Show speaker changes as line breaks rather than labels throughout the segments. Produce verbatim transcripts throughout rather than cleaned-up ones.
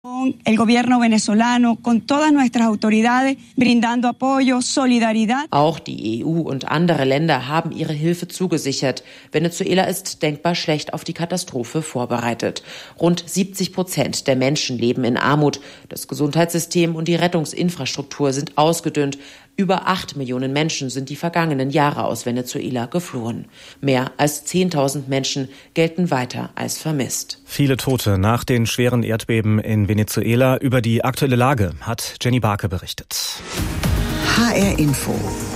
El gobierno venezolano con todas nuestras autoridades brindando apoyo, solidaridad.
Auch die E U und andere Länder haben ihre Hilfe zugesichert. Venezuela ist denkbar schlecht auf die Katastrophe vorbereitet. Rund siebzig Prozent der Menschen leben in Armut. Das Gesundheitssystem und die Rettungsinfrastruktur sind ausgedünnt. Über acht Millionen Menschen sind die vergangenen Jahre aus Venezuela geflohen. Mehr als zehntausend Menschen gelten weiter als vermisst.
Viele Tote nach den schweren Erdbeben in Venezuela. Über die aktuelle Lage hat Jenny Barke berichtet.
H R Info.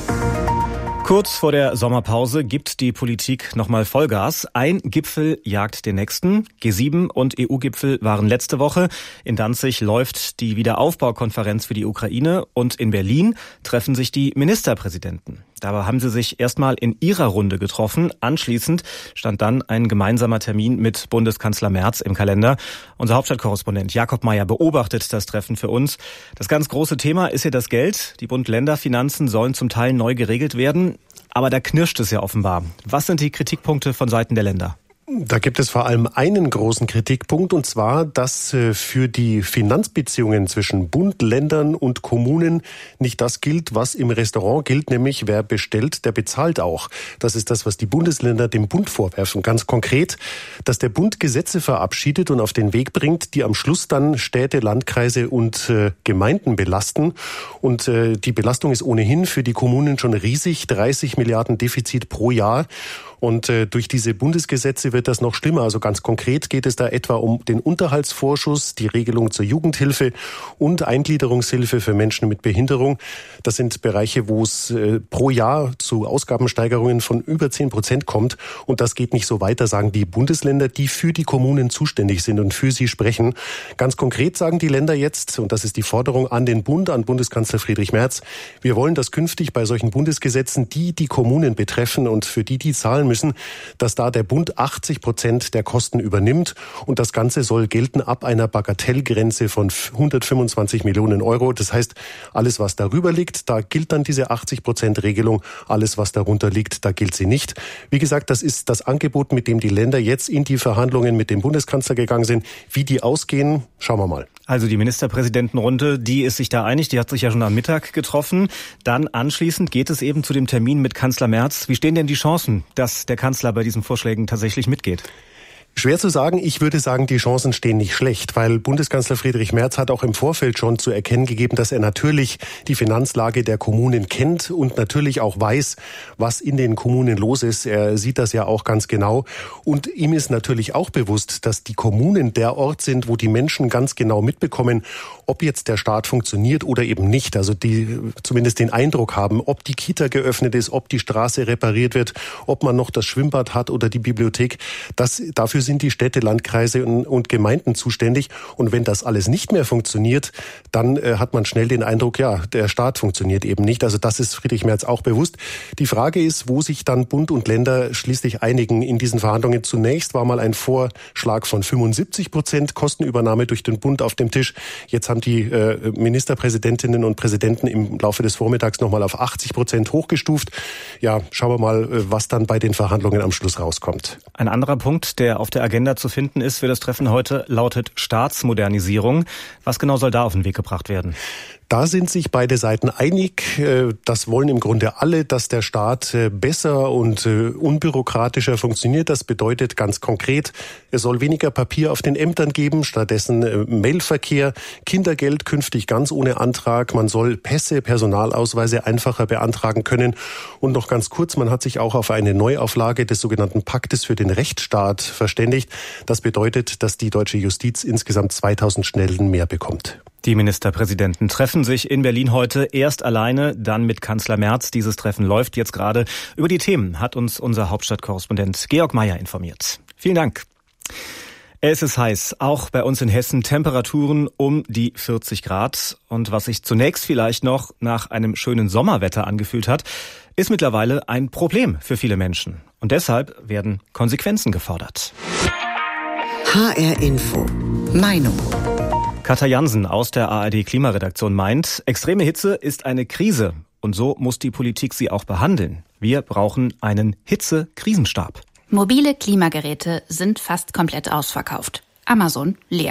Kurz vor der Sommerpause gibt die Politik nochmal Vollgas. Ein Gipfel jagt den nächsten. G sieben und E U-Gipfel waren letzte Woche. In Danzig läuft die Wiederaufbaukonferenz für die Ukraine und in Berlin treffen sich die Ministerpräsidenten. Dabei haben sie sich erstmal in ihrer Runde getroffen. Anschließend stand dann ein gemeinsamer Termin mit Bundeskanzler Merz im Kalender. Unser Hauptstadtkorrespondent Jakob Mayer beobachtet das Treffen für uns. Das ganz große Thema ist ja das Geld. Die Bund-Länder-Finanzen sollen zum Teil neu geregelt werden. Aber da knirscht es ja offenbar. Was sind die Kritikpunkte von Seiten der Länder?
Da gibt es vor allem einen großen Kritikpunkt, und zwar, dass für die Finanzbeziehungen zwischen Bund, Ländern und Kommunen nicht das gilt, was im Restaurant gilt, nämlich wer bestellt, der bezahlt auch. Das ist das, was die Bundesländer dem Bund vorwerfen. Ganz konkret, dass der Bund Gesetze verabschiedet und auf den Weg bringt, die am Schluss dann Städte, Landkreise und äh, Gemeinden belasten. Und äh, die Belastung ist ohnehin für die Kommunen schon riesig, dreißig Milliarden Defizit pro Jahr. Und äh, durch diese Bundesgesetze wird das noch schlimmer. Also ganz konkret geht es da etwa um den Unterhaltsvorschuss, die Regelung zur Jugendhilfe und Eingliederungshilfe für Menschen mit Behinderung. Das sind Bereiche, wo es äh, pro Jahr zu Ausgabensteigerungen von über zehn Prozent kommt. Und das geht nicht so weiter, sagen die Bundesländer, die für die Kommunen zuständig sind und für sie sprechen. Ganz konkret sagen die Länder jetzt, und das ist die Forderung an den Bund, an Bundeskanzler Friedrich Merz, wir wollen, dass künftig bei solchen Bundesgesetzen, die die Kommunen betreffen und für die die zahlen müssen, dass da der Bund achtzig Prozent der Kosten übernimmt. Und das Ganze soll gelten ab einer Bagatellgrenze von hundertfünfundzwanzig Millionen Euro. Das heißt, alles, was darüber liegt, da gilt dann diese achtzig Prozent Regelung. Alles, was darunter liegt, da gilt sie nicht. Wie gesagt, das ist das Angebot, mit dem die Länder jetzt in die Verhandlungen mit dem Bundeskanzler gegangen sind. Wie die ausgehen, schauen wir mal.
Also die Ministerpräsidentenrunde, die ist sich da einig, die hat sich ja schon am Mittag getroffen. Dann anschließend geht es eben zu dem Termin mit Kanzler Merz. Wie stehen denn die Chancen, dass der Kanzler bei diesen Vorschlägen tatsächlich mitgeht?
Schwer zu sagen. Ich würde sagen, die Chancen stehen nicht schlecht, weil Bundeskanzler Friedrich Merz hat auch im Vorfeld schon zu erkennen gegeben, dass er natürlich die Finanzlage der Kommunen kennt und natürlich auch weiß, was in den Kommunen los ist. Er sieht das ja auch ganz genau. Und ihm ist natürlich auch bewusst, dass die Kommunen der Ort sind, wo die Menschen ganz genau mitbekommen, ob jetzt der Staat funktioniert oder eben nicht. Also die zumindest den Eindruck haben, ob die Kita geöffnet ist, ob die Straße repariert wird, ob man noch das Schwimmbad hat oder die Bibliothek. Das, dafür sind die Städte, Landkreise und, und Gemeinden zuständig. Und wenn das alles nicht mehr funktioniert, dann äh, hat man schnell den Eindruck, ja, der Staat funktioniert eben nicht. Also das ist Friedrich Merz auch bewusst. Die Frage ist, wo sich dann Bund und Länder schließlich einigen in diesen Verhandlungen. Zunächst war mal ein Vorschlag von fünfundsiebzig Prozent Kostenübernahme durch den Bund auf dem Tisch. Jetzt haben die äh, Ministerpräsidentinnen und Präsidenten im Laufe des Vormittags nochmal auf achtzig Prozent hochgestuft. Ja, schauen wir mal, was dann bei den Verhandlungen am Schluss rauskommt.
Ein anderer Punkt, der auf der Agenda zu finden ist für das Treffen heute, lautet Staatsmodernisierung. Was genau soll da auf den Weg gebracht werden?
Da sind sich beide Seiten einig. Das wollen im Grunde alle, dass der Staat besser und unbürokratischer funktioniert. Das bedeutet ganz konkret, es soll weniger Papier auf den Ämtern geben, stattdessen Mailverkehr, Kindergeld künftig ganz ohne Antrag. Man soll Pässe, Personalausweise einfacher beantragen können. Und noch ganz kurz, man hat sich auch auf eine Neuauflage des sogenannten Paktes für den Rechtsstaat verständigt. Das bedeutet, dass die deutsche Justiz insgesamt zweitausend Stellen mehr bekommt.
Die Ministerpräsidenten treffen sich in Berlin heute erst alleine, dann mit Kanzler Merz. Dieses Treffen läuft jetzt gerade. Über die Themen hat uns unser Hauptstadtkorrespondent Georg Mayer informiert. Vielen Dank. Es ist heiß, auch bei uns in Hessen, Temperaturen um die vierzig Grad. Und was sich zunächst vielleicht noch nach einem schönen Sommerwetter angefühlt hat, ist mittlerweile ein Problem für viele Menschen. Und deshalb werden Konsequenzen gefordert.
H R Info. Meinung.
Katja Jansen aus der A R D-Klimaredaktion meint, extreme Hitze ist eine Krise und so muss die Politik sie auch behandeln. Wir brauchen einen Hitze-Krisenstab.
Mobile Klimageräte sind fast komplett ausverkauft. Amazon leer.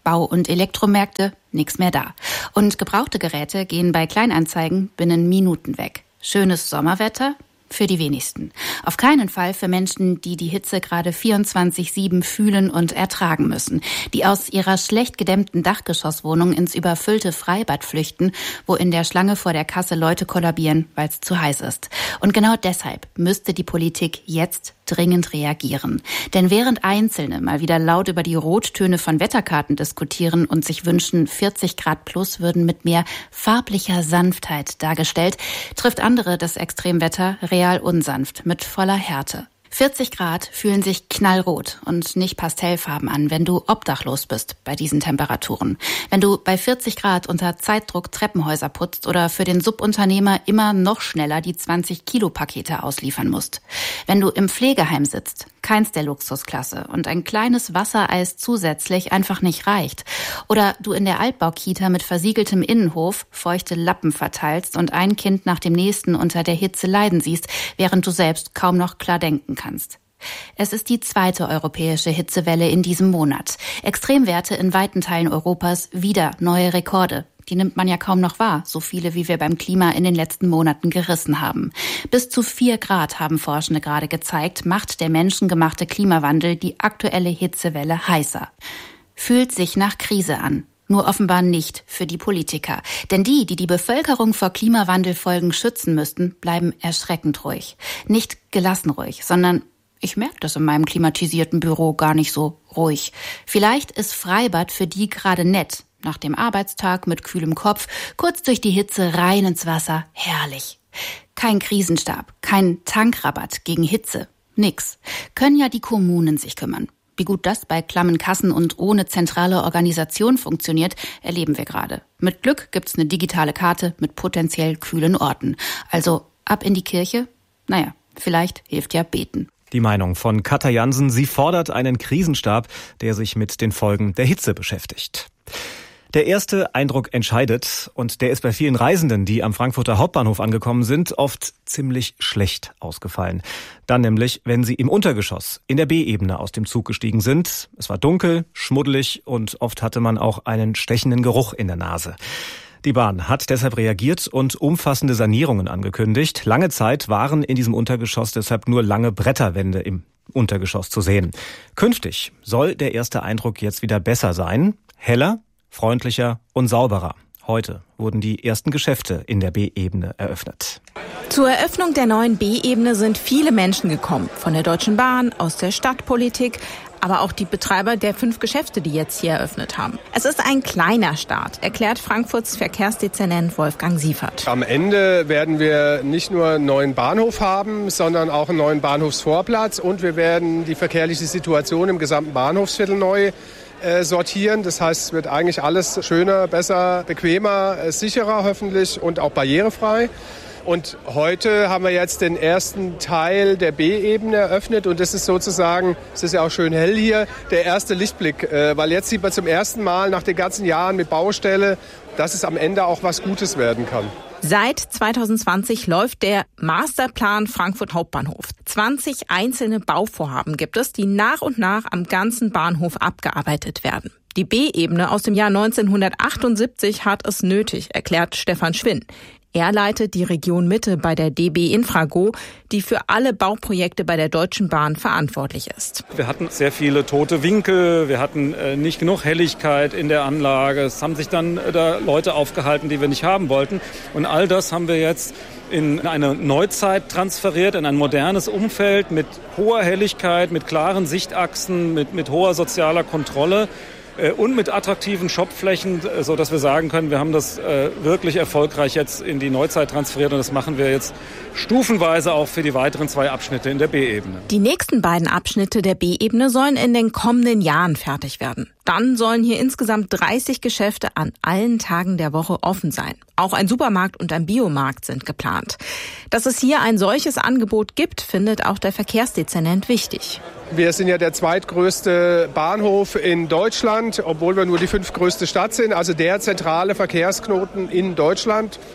Bau- und Elektromärkte, nix mehr da. Und gebrauchte Geräte gehen bei Kleinanzeigen binnen Minuten weg. Schönes Sommerwetter? Für die wenigsten. Auf keinen Fall für Menschen, die die Hitze gerade vierundzwanzig sieben fühlen und ertragen müssen. Die aus ihrer schlecht gedämmten Dachgeschosswohnung ins überfüllte Freibad flüchten, wo in der Schlange vor der Kasse Leute kollabieren, weil es zu heiß ist. Und genau deshalb müsste die Politik jetzt dringend reagieren. Denn während Einzelne mal wieder laut über die Rottöne von Wetterkarten diskutieren und sich wünschen, vierzig Grad plus würden mit mehr farblicher Sanftheit dargestellt, trifft andere das Extremwetter real unsanft mit voller Härte. vierzig Grad fühlen sich knallrot und nicht pastellfarben an, wenn du obdachlos bist bei diesen Temperaturen. Wenn du bei vierzig Grad unter Zeitdruck Treppenhäuser putzt oder für den Subunternehmer immer noch schneller die zwanzig Kilo Pakete ausliefern musst. Wenn du im Pflegeheim sitzt, keins der Luxusklasse und ein kleines Wassereis zusätzlich einfach nicht reicht. Oder du in der Altbaukita mit versiegeltem Innenhof feuchte Lappen verteilst und ein Kind nach dem nächsten unter der Hitze leiden siehst, während du selbst kaum noch klar denken kannst. Es ist die zweite europäische Hitzewelle in diesem Monat. Extremwerte in weiten Teilen Europas, wieder neue Rekorde. Die nimmt man ja kaum noch wahr, so viele wie wir beim Klima in den letzten Monaten gerissen haben. Bis zu vier Grad, haben Forschende gerade gezeigt, macht der menschengemachte Klimawandel die aktuelle Hitzewelle heißer. Fühlt sich nach Krise an. Nur offenbar nicht für die Politiker. Denn die, die die Bevölkerung vor Klimawandelfolgen schützen müssten, bleiben erschreckend ruhig. Nicht gelassen ruhig, sondern ich merke das in meinem klimatisierten Büro gar nicht so ruhig. Vielleicht ist Freibad für die gerade nett. Nach dem Arbeitstag mit kühlem Kopf, kurz durch die Hitze rein ins Wasser, herrlich. Kein Krisenstab, kein Tankrabatt gegen Hitze, nix. Können ja die Kommunen sich kümmern. Wie gut das bei klammen Kassen und ohne zentrale Organisation funktioniert, erleben wir gerade. Mit Glück gibt's eine digitale Karte mit potenziell kühlen Orten. Also ab in die Kirche? Naja, vielleicht hilft ja beten.
Die Meinung von Katja Jansen. Sie fordert einen Krisenstab, der sich mit den Folgen der Hitze beschäftigt. Der erste Eindruck entscheidet und der ist bei vielen Reisenden, die am Frankfurter Hauptbahnhof angekommen sind, oft ziemlich schlecht ausgefallen. Dann nämlich, wenn sie im Untergeschoss in der B-Ebene aus dem Zug gestiegen sind. Es war dunkel, schmuddelig und oft hatte man auch einen stechenden Geruch in der Nase. Die Bahn hat deshalb reagiert und umfassende Sanierungen angekündigt. Lange Zeit waren in diesem Untergeschoss deshalb nur lange Bretterwände im Untergeschoss zu sehen. Künftig soll der erste Eindruck jetzt wieder besser sein, heller, freundlicher und sauberer. Heute wurden die ersten Geschäfte in der B-Ebene eröffnet.
Zur Eröffnung der neuen B-Ebene sind viele Menschen gekommen. Von der Deutschen Bahn, aus der Stadtpolitik, aber auch die Betreiber der fünf Geschäfte, die jetzt hier eröffnet haben. Es ist ein kleiner Start, erklärt Frankfurts Verkehrsdezernent Wolfgang Siefert.
Am Ende werden wir nicht nur einen neuen Bahnhof haben, sondern auch einen neuen Bahnhofsvorplatz. Und wir werden die verkehrliche Situation im gesamten Bahnhofsviertel neu äh, sortieren. Das heißt, es wird eigentlich alles schöner, besser, bequemer, äh, sicherer hoffentlich und auch barrierefrei. Und heute haben wir jetzt den ersten Teil der B-Ebene eröffnet und das ist sozusagen, es ist ja auch schön hell hier, der erste Lichtblick, weil jetzt sieht man zum ersten Mal nach den ganzen Jahren mit Baustelle, dass es am Ende auch was Gutes werden kann.
Seit zwanzig zwanzig läuft der Masterplan Frankfurt Hauptbahnhof. zwanzig einzelne Bauvorhaben gibt es, die nach und nach am ganzen Bahnhof abgearbeitet werden. Die B-Ebene aus dem Jahr neunzehnhundertachtundsiebzig hat es nötig, erklärt Stefan Schwinn. Er leitet die Region Mitte bei der D B Infrago, die für alle Bauprojekte bei der Deutschen Bahn verantwortlich ist.
Wir hatten sehr viele tote Winkel, wir hatten äh, nicht genug Helligkeit in der Anlage. Es haben sich dann äh, da Leute aufgehalten, die wir nicht haben wollten. Und all das haben wir jetzt in eine Neuzeit transferiert, in ein modernes Umfeld mit hoher Helligkeit, mit klaren Sichtachsen, mit, mit hoher sozialer Kontrolle. Und mit attraktiven Shopflächen, so dass wir sagen können, wir haben das äh, wirklich erfolgreich jetzt in die Neuzeit transferiert und das machen wir jetzt stufenweise auch für die weiteren zwei Abschnitte in der B-Ebene.
Die nächsten beiden Abschnitte der B-Ebene sollen in den kommenden Jahren fertig werden. Dann sollen hier insgesamt dreißig Geschäfte an allen Tagen der Woche offen sein. Auch ein Supermarkt und ein Biomarkt sind geplant. Dass es hier ein solches Angebot gibt, findet auch der Verkehrsdezernent wichtig.
Wir sind ja der zweitgrößte Bahnhof in Deutschland, obwohl wir nur die fünftgrößte Stadt sind, also der zentrale Verkehrsknoten in Deutschland.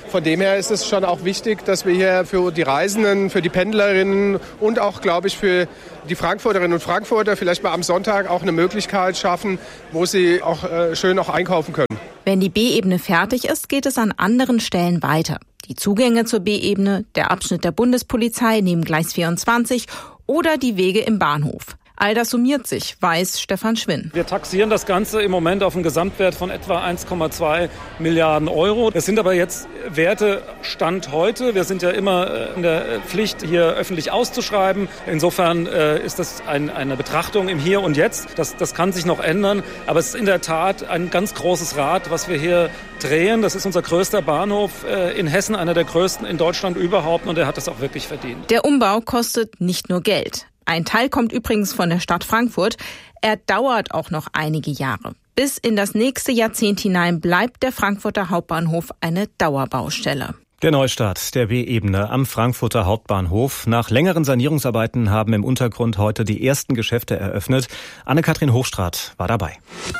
Von dem her ist es schon auch wichtig, dass wir hier für die Reisenden, für die Pendlerinnen und auch, glaube ich, für die Frankfurterinnen und Frankfurter vielleicht mal am Sonntag auch eine Möglichkeit schaffen, wo sie auch äh, schön auch einkaufen können.
Wenn die B-Ebene fertig ist, geht es an anderen Stellen weiter. Die Zugänge zur B-Ebene, der Abschnitt der Bundespolizei neben Gleis vierundzwanzig oder die Wege im Bahnhof. All das summiert sich, weiß Stefan Schwinn.
Wir taxieren das Ganze im Moment auf einen Gesamtwert von etwa eins Komma zwei Milliarden Euro. Das sind aber jetzt Werte Stand heute. Wir sind ja immer in der Pflicht, hier öffentlich auszuschreiben. Insofern ist das ein, eine Betrachtung im Hier und Jetzt. Das, das kann sich noch ändern. Aber es ist in der Tat ein ganz großes Rad, was wir hier drehen. Das ist unser größter Bahnhof in Hessen, einer der größten in Deutschland überhaupt. Und er hat das auch wirklich verdient.
Der Umbau kostet nicht nur Geld. Ein Teil kommt übrigens von der Stadt Frankfurt. Er dauert auch noch einige Jahre. Bis in das nächste Jahrzehnt hinein bleibt der Frankfurter Hauptbahnhof eine Dauerbaustelle.
Der Neustart der B-Ebene am Frankfurter Hauptbahnhof. Nach längeren Sanierungsarbeiten haben im Untergrund heute die ersten Geschäfte eröffnet. Anne-Kathrin Hochstraat war dabei.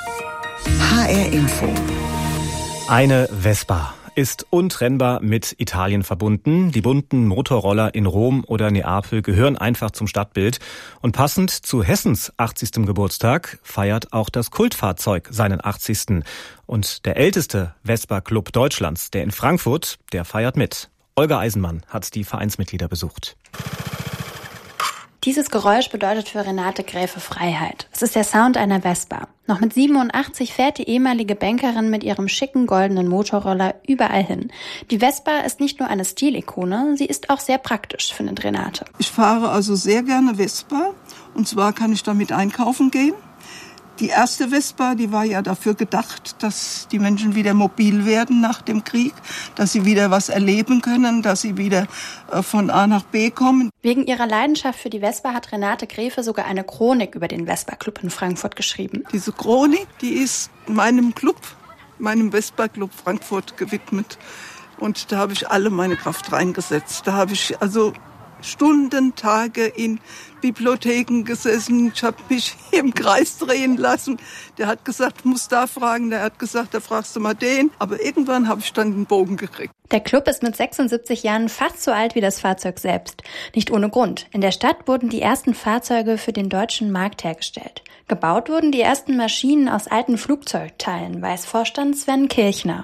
H R Info.
Eine Vespa ist untrennbar mit Italien verbunden. Die bunten Motorroller in Rom oder Neapel gehören einfach zum Stadtbild. Und passend zu Hessens achtzigsten Geburtstag feiert auch das Kultfahrzeug seinen achtzigsten Und der älteste Vespa-Club Deutschlands, der in Frankfurt, der feiert mit. Olga Eisenmann hat die Vereinsmitglieder besucht.
Dieses Geräusch bedeutet für Renate Gräfe Freiheit. Es ist der Sound einer Vespa. Noch mit siebenundachtzig fährt die ehemalige Bankerin mit ihrem schicken goldenen Motorroller überall hin. Die Vespa ist nicht nur eine Stilikone, sie ist auch sehr praktisch, findet Renate.
Ich fahre also sehr gerne Vespa und zwar kann ich damit einkaufen gehen. Die erste Vespa, die war ja dafür gedacht, dass die Menschen wieder mobil werden nach dem Krieg, dass sie wieder was erleben können, dass sie wieder von A nach B kommen.
Wegen ihrer Leidenschaft für die Vespa hat Renate Gräfe sogar eine Chronik über den Vespa-Club in Frankfurt geschrieben.
Diese Chronik, die ist meinem Club, meinem Vespa-Club Frankfurt gewidmet. Und da habe ich alle meine Kraft reingesetzt. Da habe ich also Stunden, Tage in Bibliotheken gesessen. Ich habe mich im Kreis drehen lassen. Der hat gesagt, muss da fragen. Der hat gesagt, da fragst du mal den. Aber irgendwann habe ich dann den Bogen gekriegt.
Der Club ist mit sechsundsiebzig Jahren fast so alt wie das Fahrzeug selbst. Nicht ohne Grund. In der Stadt wurden die ersten Fahrzeuge für den deutschen Markt hergestellt. Gebaut wurden die ersten Maschinen aus alten Flugzeugteilen, weiß Vorstand Sven Kirchner.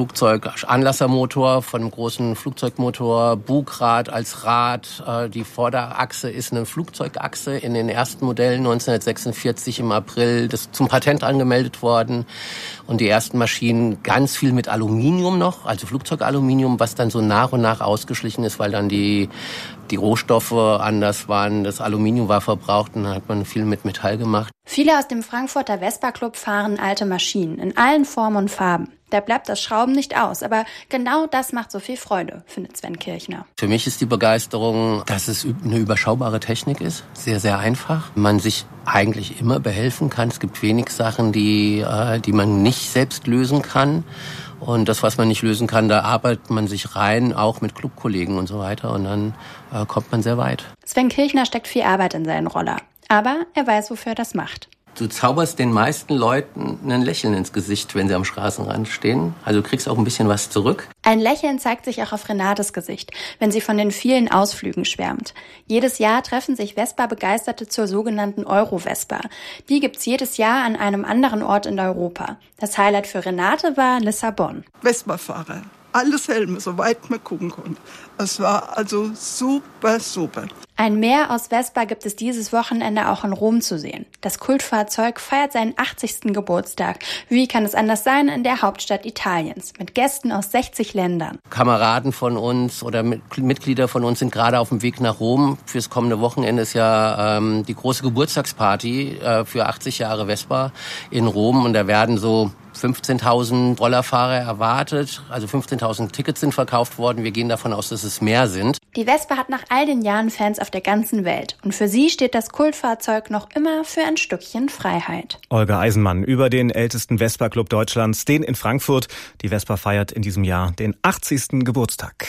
Flugzeuganlassermotor von einem großen Flugzeugmotor, Bugrad als Rad. Die Vorderachse ist eine Flugzeugachse in den ersten Modellen neunzehnhundertsechsundvierzig im April. Das ist zum Patent angemeldet worden. Und die ersten Maschinen ganz viel mit Aluminium noch, also Flugzeugaluminium, was dann so nach und nach ausgeschlichen ist, weil dann die die Rohstoffe anders waren, das Aluminium war verbraucht und dann hat man viel mit Metall gemacht.
Viele aus dem Frankfurter Vespa-Club fahren alte Maschinen in allen Formen und Farben. Da bleibt das Schrauben nicht aus, aber genau das macht so viel Freude, findet Sven Kirchner.
Für mich ist die Begeisterung, dass es eine überschaubare Technik ist, sehr, sehr einfach. Man sich eigentlich immer behelfen kann. Es gibt wenig Sachen, die, die man nicht selbst lösen kann. Und das, was man nicht lösen kann, da arbeitet man sich rein, auch mit Clubkollegen und so weiter. Und dann äh, kommt man sehr weit.
Sven Kirchner steckt viel Arbeit in seinen Roller. Aber er weiß, wofür er das macht.
Du zauberst den meisten Leuten ein Lächeln ins Gesicht, wenn sie am Straßenrand stehen. Also du kriegst auch ein bisschen was zurück.
Ein Lächeln zeigt sich auch auf Renates Gesicht, wenn sie von den vielen Ausflügen schwärmt. Jedes Jahr treffen sich Vespa-Begeisterte zur sogenannten Euro-Vespa. Die gibt's jedes Jahr an einem anderen Ort in Europa. Das Highlight für Renate war Lissabon.
Vespa-Fahrer. Alles Helme, soweit man gucken konnte. Es war also super, super.
Ein Meer aus Vespa gibt es dieses Wochenende auch in Rom zu sehen. Das Kultfahrzeug feiert seinen achtzigsten Geburtstag. Wie kann es anders sein in der Hauptstadt Italiens, mit Gästen aus sechzig Ländern.
Kameraden von uns oder Mitglieder von uns sind gerade auf dem Weg nach Rom. Fürs kommende Wochenende ist ja ähm, die große Geburtstagsparty äh, für achtzig Jahre Vespa in Rom. Und da werden so fünfzehntausend Rollerfahrer erwartet, also fünfzehntausend Tickets sind verkauft worden. Wir gehen davon aus, dass es mehr sind.
Die Vespa hat nach all den Jahren Fans auf der ganzen Welt. Und für sie steht das Kultfahrzeug noch immer für ein Stückchen Freiheit.
Olga Eisenmann über den ältesten Vespa-Club Deutschlands, den in Frankfurt. Die Vespa feiert in diesem Jahr den achtzigsten Geburtstag.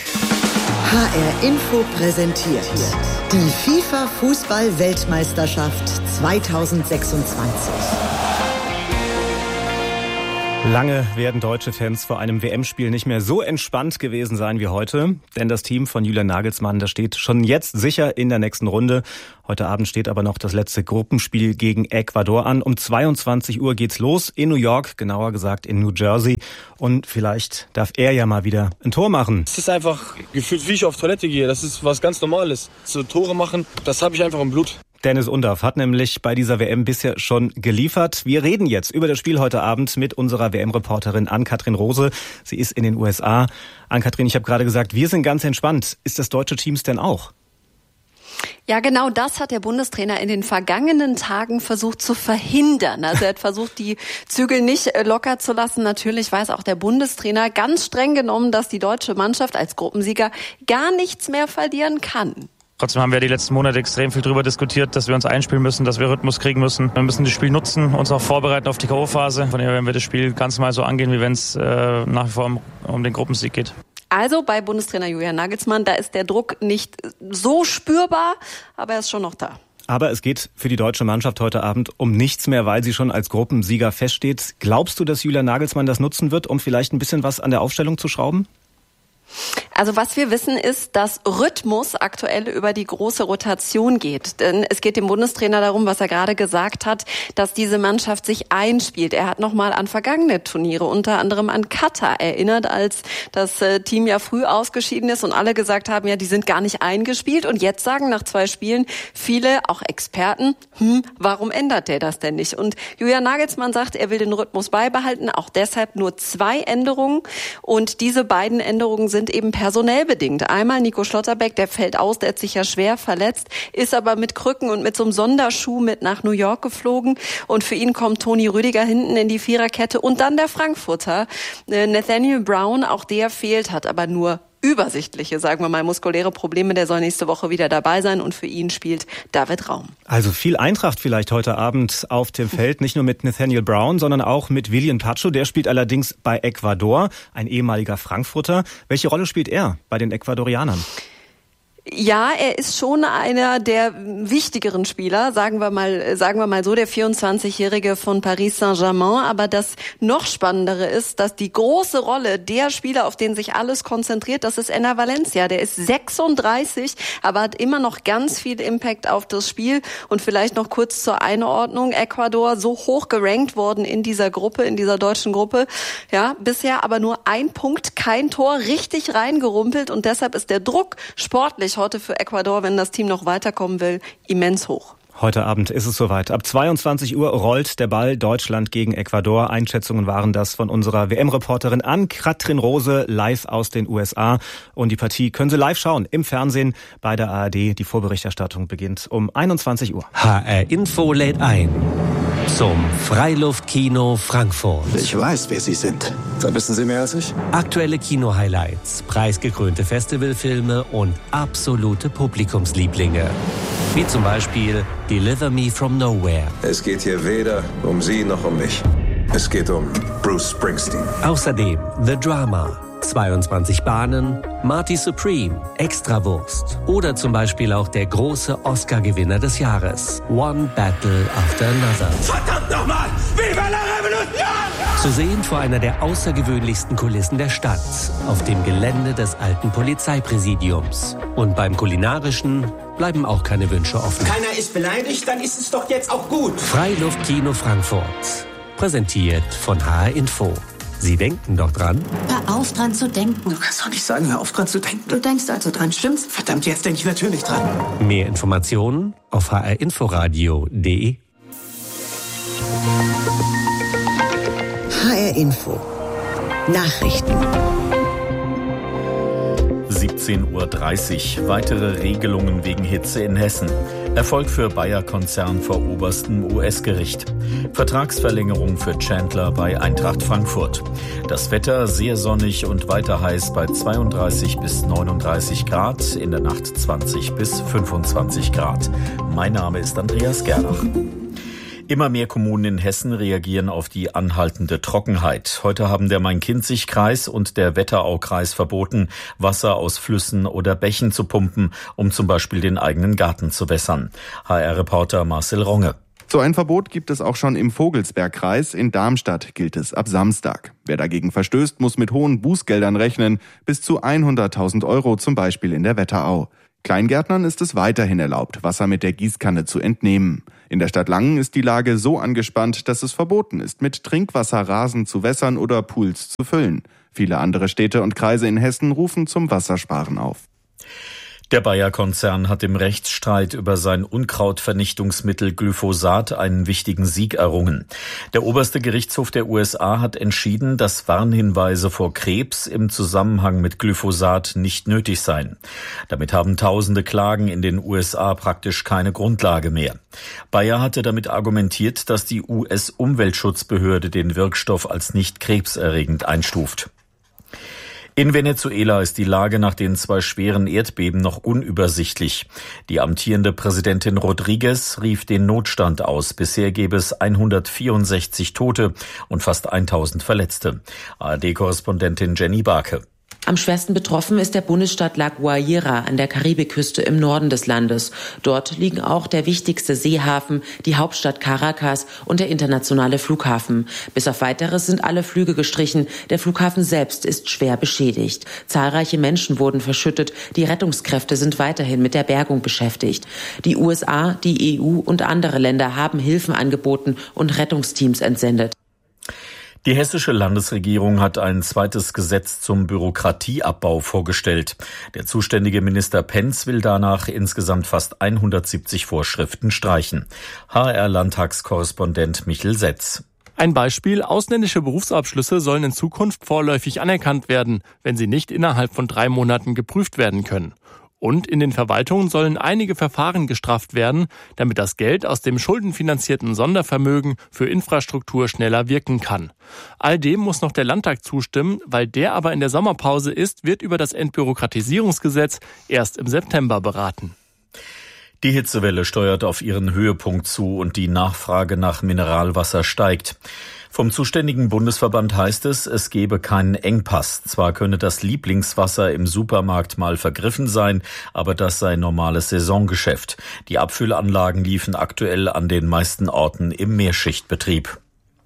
H R Info präsentiert die FIFA-Fußball-Weltmeisterschaft zweitausendsechsundzwanzig.
Lange werden deutsche Fans vor einem W M-Spiel nicht mehr so entspannt gewesen sein wie heute. Denn das Team von Julian Nagelsmann, das steht schon jetzt sicher in der nächsten Runde. Heute Abend steht aber noch das letzte Gruppenspiel gegen Ecuador an. Um zweiundzwanzig Uhr geht's los in New York, genauer gesagt in New Jersey. Und vielleicht darf er ja mal wieder ein Tor machen.
Es ist einfach gefühlt, wie ich auf Toilette gehe. Das ist was ganz Normales. So Tore machen, das habe ich einfach im Blut.
Dennis Undaff hat nämlich bei dieser W M bisher schon geliefert. Wir reden jetzt über das Spiel heute Abend mit unserer W M-Reporterin Ann-Kathrin Rose. Sie ist in den U S A. Ann-Kathrin, ich habe gerade gesagt, wir sind ganz entspannt. Ist das deutsche Team denn auch?
Ja, genau das hat der Bundestrainer in den vergangenen Tagen versucht zu verhindern. Also er hat versucht, die Zügel nicht locker zu lassen. Natürlich weiß auch der Bundestrainer ganz streng genommen, dass die deutsche Mannschaft als Gruppensieger gar nichts mehr verlieren kann.
Trotzdem haben wir die letzten Monate extrem viel darüber diskutiert, dass wir uns einspielen müssen, dass wir Rhythmus kriegen müssen. Wir müssen das Spiel nutzen, uns auch vorbereiten auf die K O-Phase. Von daher werden wir das Spiel ganz mal so angehen, wie wenn es äh, nach wie vor um, um den Gruppensieg geht.
Also bei Bundestrainer Julian Nagelsmann, da ist der Druck nicht so spürbar, aber er ist schon noch da.
Aber es geht für die deutsche Mannschaft heute Abend um nichts mehr, weil sie schon als Gruppensieger feststeht. Glaubst du, dass Julian Nagelsmann das nutzen wird, um vielleicht ein bisschen was an der Aufstellung zu schrauben?
Also was wir wissen ist, dass Rhythmus aktuell über die große Rotation geht. Denn es geht dem Bundestrainer darum, was er gerade gesagt hat, dass diese Mannschaft sich einspielt. Er hat nochmal an vergangene Turniere, unter anderem an Katar erinnert, als das Team ja früh ausgeschieden ist und alle gesagt haben, ja, die sind gar nicht eingespielt. Und jetzt sagen nach zwei Spielen viele, auch Experten, hm, warum ändert der das denn nicht? Und Julian Nagelsmann sagt, er will den Rhythmus beibehalten, auch deshalb nur zwei Änderungen. Und diese beiden Änderungen sind eben personell bedingt. Einmal Nico Schlotterbeck, der fällt aus, der hat sich ja schwer verletzt, ist aber mit Krücken und mit so einem Sonderschuh mit nach New York geflogen. Und für ihn kommt Toni Rüdiger hinten in die Viererkette. Und dann der Frankfurter, Nathaniel Brown, auch der fehlt, hat aber nur übersichtliche, sagen wir mal, muskuläre Probleme. Der soll nächste Woche wieder dabei sein und für ihn spielt David Raum.
Also viel Eintracht vielleicht heute Abend auf dem Feld, nicht nur mit Nathaniel Brown, sondern auch mit Willian Pacho. Der spielt allerdings bei Ecuador, ein ehemaliger Frankfurter. Welche Rolle spielt er bei den Ecuadorianern?
Ja, er ist schon einer der wichtigeren Spieler, sagen wir mal, sagen wir mal so, der vierundzwanzigjährige von Paris Saint-Germain. Aber das noch Spannendere ist, dass die große Rolle der Spieler, auf den sich alles konzentriert, das ist Enner Valencia. Der ist sechsunddreißig, aber hat immer noch ganz viel Impact auf das Spiel. Und vielleicht noch kurz zur Einordnung. Ecuador so hoch gerankt worden in dieser Gruppe, in dieser deutschen Gruppe. Ja, bisher aber nur ein Punkt, kein Tor, richtig reingerumpelt. Und deshalb ist der Druck sportlich heute für Ecuador, wenn das Team noch weiterkommen will, immens hoch.
Heute Abend ist es soweit. Ab zweiundzwanzig Uhr rollt der Ball, Deutschland gegen Ecuador. Einschätzungen waren das von unserer W M-Reporterin Ann-Kathrin Rose live aus den U S A. Und die Partie können Sie live schauen im Fernsehen bei der A R D. Die Vorberichterstattung beginnt um einundzwanzig Uhr.
H R Info lädt ein zum Freiluftkino Frankfurt.
Ich weiß, wer Sie sind. Da wissen Sie mehr als ich.
Aktuelle Kino-Highlights, preisgekrönte Festivalfilme und absolute Publikumslieblinge. Wie zum Beispiel Deliver Me From Nowhere.
Es geht hier weder um Sie noch um mich. Es geht um Bruce Springsteen.
Außerdem The Drama, zweiundzwanzig Bahnen, Marty Supreme, Extrawurst oder zum Beispiel auch der große Oscar-Gewinner des Jahres, One Battle After Another.
Verdammt nochmal! Viva la Revolution!
Zu sehen vor einer der außergewöhnlichsten Kulissen der Stadt, auf dem Gelände des alten Polizeipräsidiums. Und beim Kulinarischen bleiben auch keine Wünsche offen.
Keiner ist beleidigt, dann ist es doch jetzt auch gut.
Freiluftkino Frankfurt. Präsentiert von H R Info. Sie denken doch dran?
Hör auf, dran zu denken.
Du kannst doch nicht sagen, hör auf, dran zu denken.
Du denkst also dran, stimmt's?
Verdammt, jetzt denke ich natürlich dran.
Mehr Informationen auf h r inforadio punkt d e.
H R Info. Nachrichten.
siebzehn Uhr dreißig. Weitere Regelungen wegen Hitze in Hessen. Erfolg für Bayer-Konzern vor oberstem U S-Gericht. Vertragsverlängerung für Chandler bei Eintracht Frankfurt. Das Wetter sehr sonnig und weiter heiß bei zweiunddreißig bis neununddreißig Grad. In der Nacht zwanzig bis fünfundzwanzig Grad. Mein Name ist Andreas Gerlach. Immer mehr Kommunen in Hessen reagieren auf die anhaltende Trockenheit. Heute haben der Main-Kinzig-Kreis und der Wetteraukreis verboten, Wasser aus Flüssen oder Bächen zu pumpen, um zum Beispiel den eigenen Garten zu wässern. H R-Reporter Marcel Ronge.
So ein Verbot gibt es auch schon im Vogelsbergkreis. In Darmstadt gilt es ab Samstag. Wer dagegen verstößt, muss mit hohen Bußgeldern rechnen, bis zu hunderttausend Euro zum Beispiel in der Wetterau. Kleingärtnern ist es weiterhin erlaubt, Wasser mit der Gießkanne zu entnehmen. In der Stadt Langen ist die Lage so angespannt, dass es verboten ist, mit Trinkwasser Rasen zu wässern oder Pools zu füllen. Viele andere Städte und Kreise in Hessen rufen zum Wassersparen auf.
Der Bayer-Konzern hat im Rechtsstreit über sein Unkrautvernichtungsmittel Glyphosat einen wichtigen Sieg errungen. Der oberste Gerichtshof der U S A hat entschieden, dass Warnhinweise vor Krebs im Zusammenhang mit Glyphosat nicht nötig seien. Damit haben tausende Klagen in den U S A praktisch keine Grundlage mehr. Bayer hatte damit argumentiert, dass die U S-Umweltschutzbehörde den Wirkstoff als nicht krebserregend einstuft. In Venezuela ist die Lage nach den zwei schweren Erdbeben noch unübersichtlich. Die amtierende Präsidentin Rodriguez rief den Notstand aus. Bisher gäbe es hundertvierundsechzig Tote und fast tausend Verletzte. A R D-Korrespondentin Jenny Barke.
Am schwersten betroffen ist der Bundesstaat La Guaira an der Karibikküste im Norden des Landes. Dort liegen auch der wichtigste Seehafen, die Hauptstadt Caracas und der internationale Flughafen. Bis auf Weiteres sind alle Flüge gestrichen. Der Flughafen selbst ist schwer beschädigt. Zahlreiche Menschen wurden verschüttet. Die Rettungskräfte sind weiterhin mit der Bergung beschäftigt. Die U S A, die E U und andere Länder haben Hilfen angeboten und Rettungsteams entsendet.
Die hessische Landesregierung hat ein zweites Gesetz zum Bürokratieabbau vorgestellt. Der zuständige Minister Pentz will danach insgesamt fast hundertsiebzig Vorschriften streichen. H R-Landtagskorrespondent Michel Setz.
Ein Beispiel: Ausländische Berufsabschlüsse sollen in Zukunft vorläufig anerkannt werden, wenn sie nicht innerhalb von drei Monaten geprüft werden können. Und in den Verwaltungen sollen einige Verfahren gestrafft werden, damit das Geld aus dem schuldenfinanzierten Sondervermögen für Infrastruktur schneller wirken kann. All dem muss noch der Landtag zustimmen. Weil der aber in der Sommerpause ist, wird über das Entbürokratisierungsgesetz erst im September beraten.
Die Hitzewelle steuert auf ihren Höhepunkt zu und die Nachfrage nach Mineralwasser steigt. Vom zuständigen Bundesverband heißt es, es gebe keinen Engpass. Zwar könne das Lieblingswasser im Supermarkt mal vergriffen sein, aber das sei normales Saisongeschäft. Die Abfüllanlagen liefen aktuell an den meisten Orten im Mehrschichtbetrieb.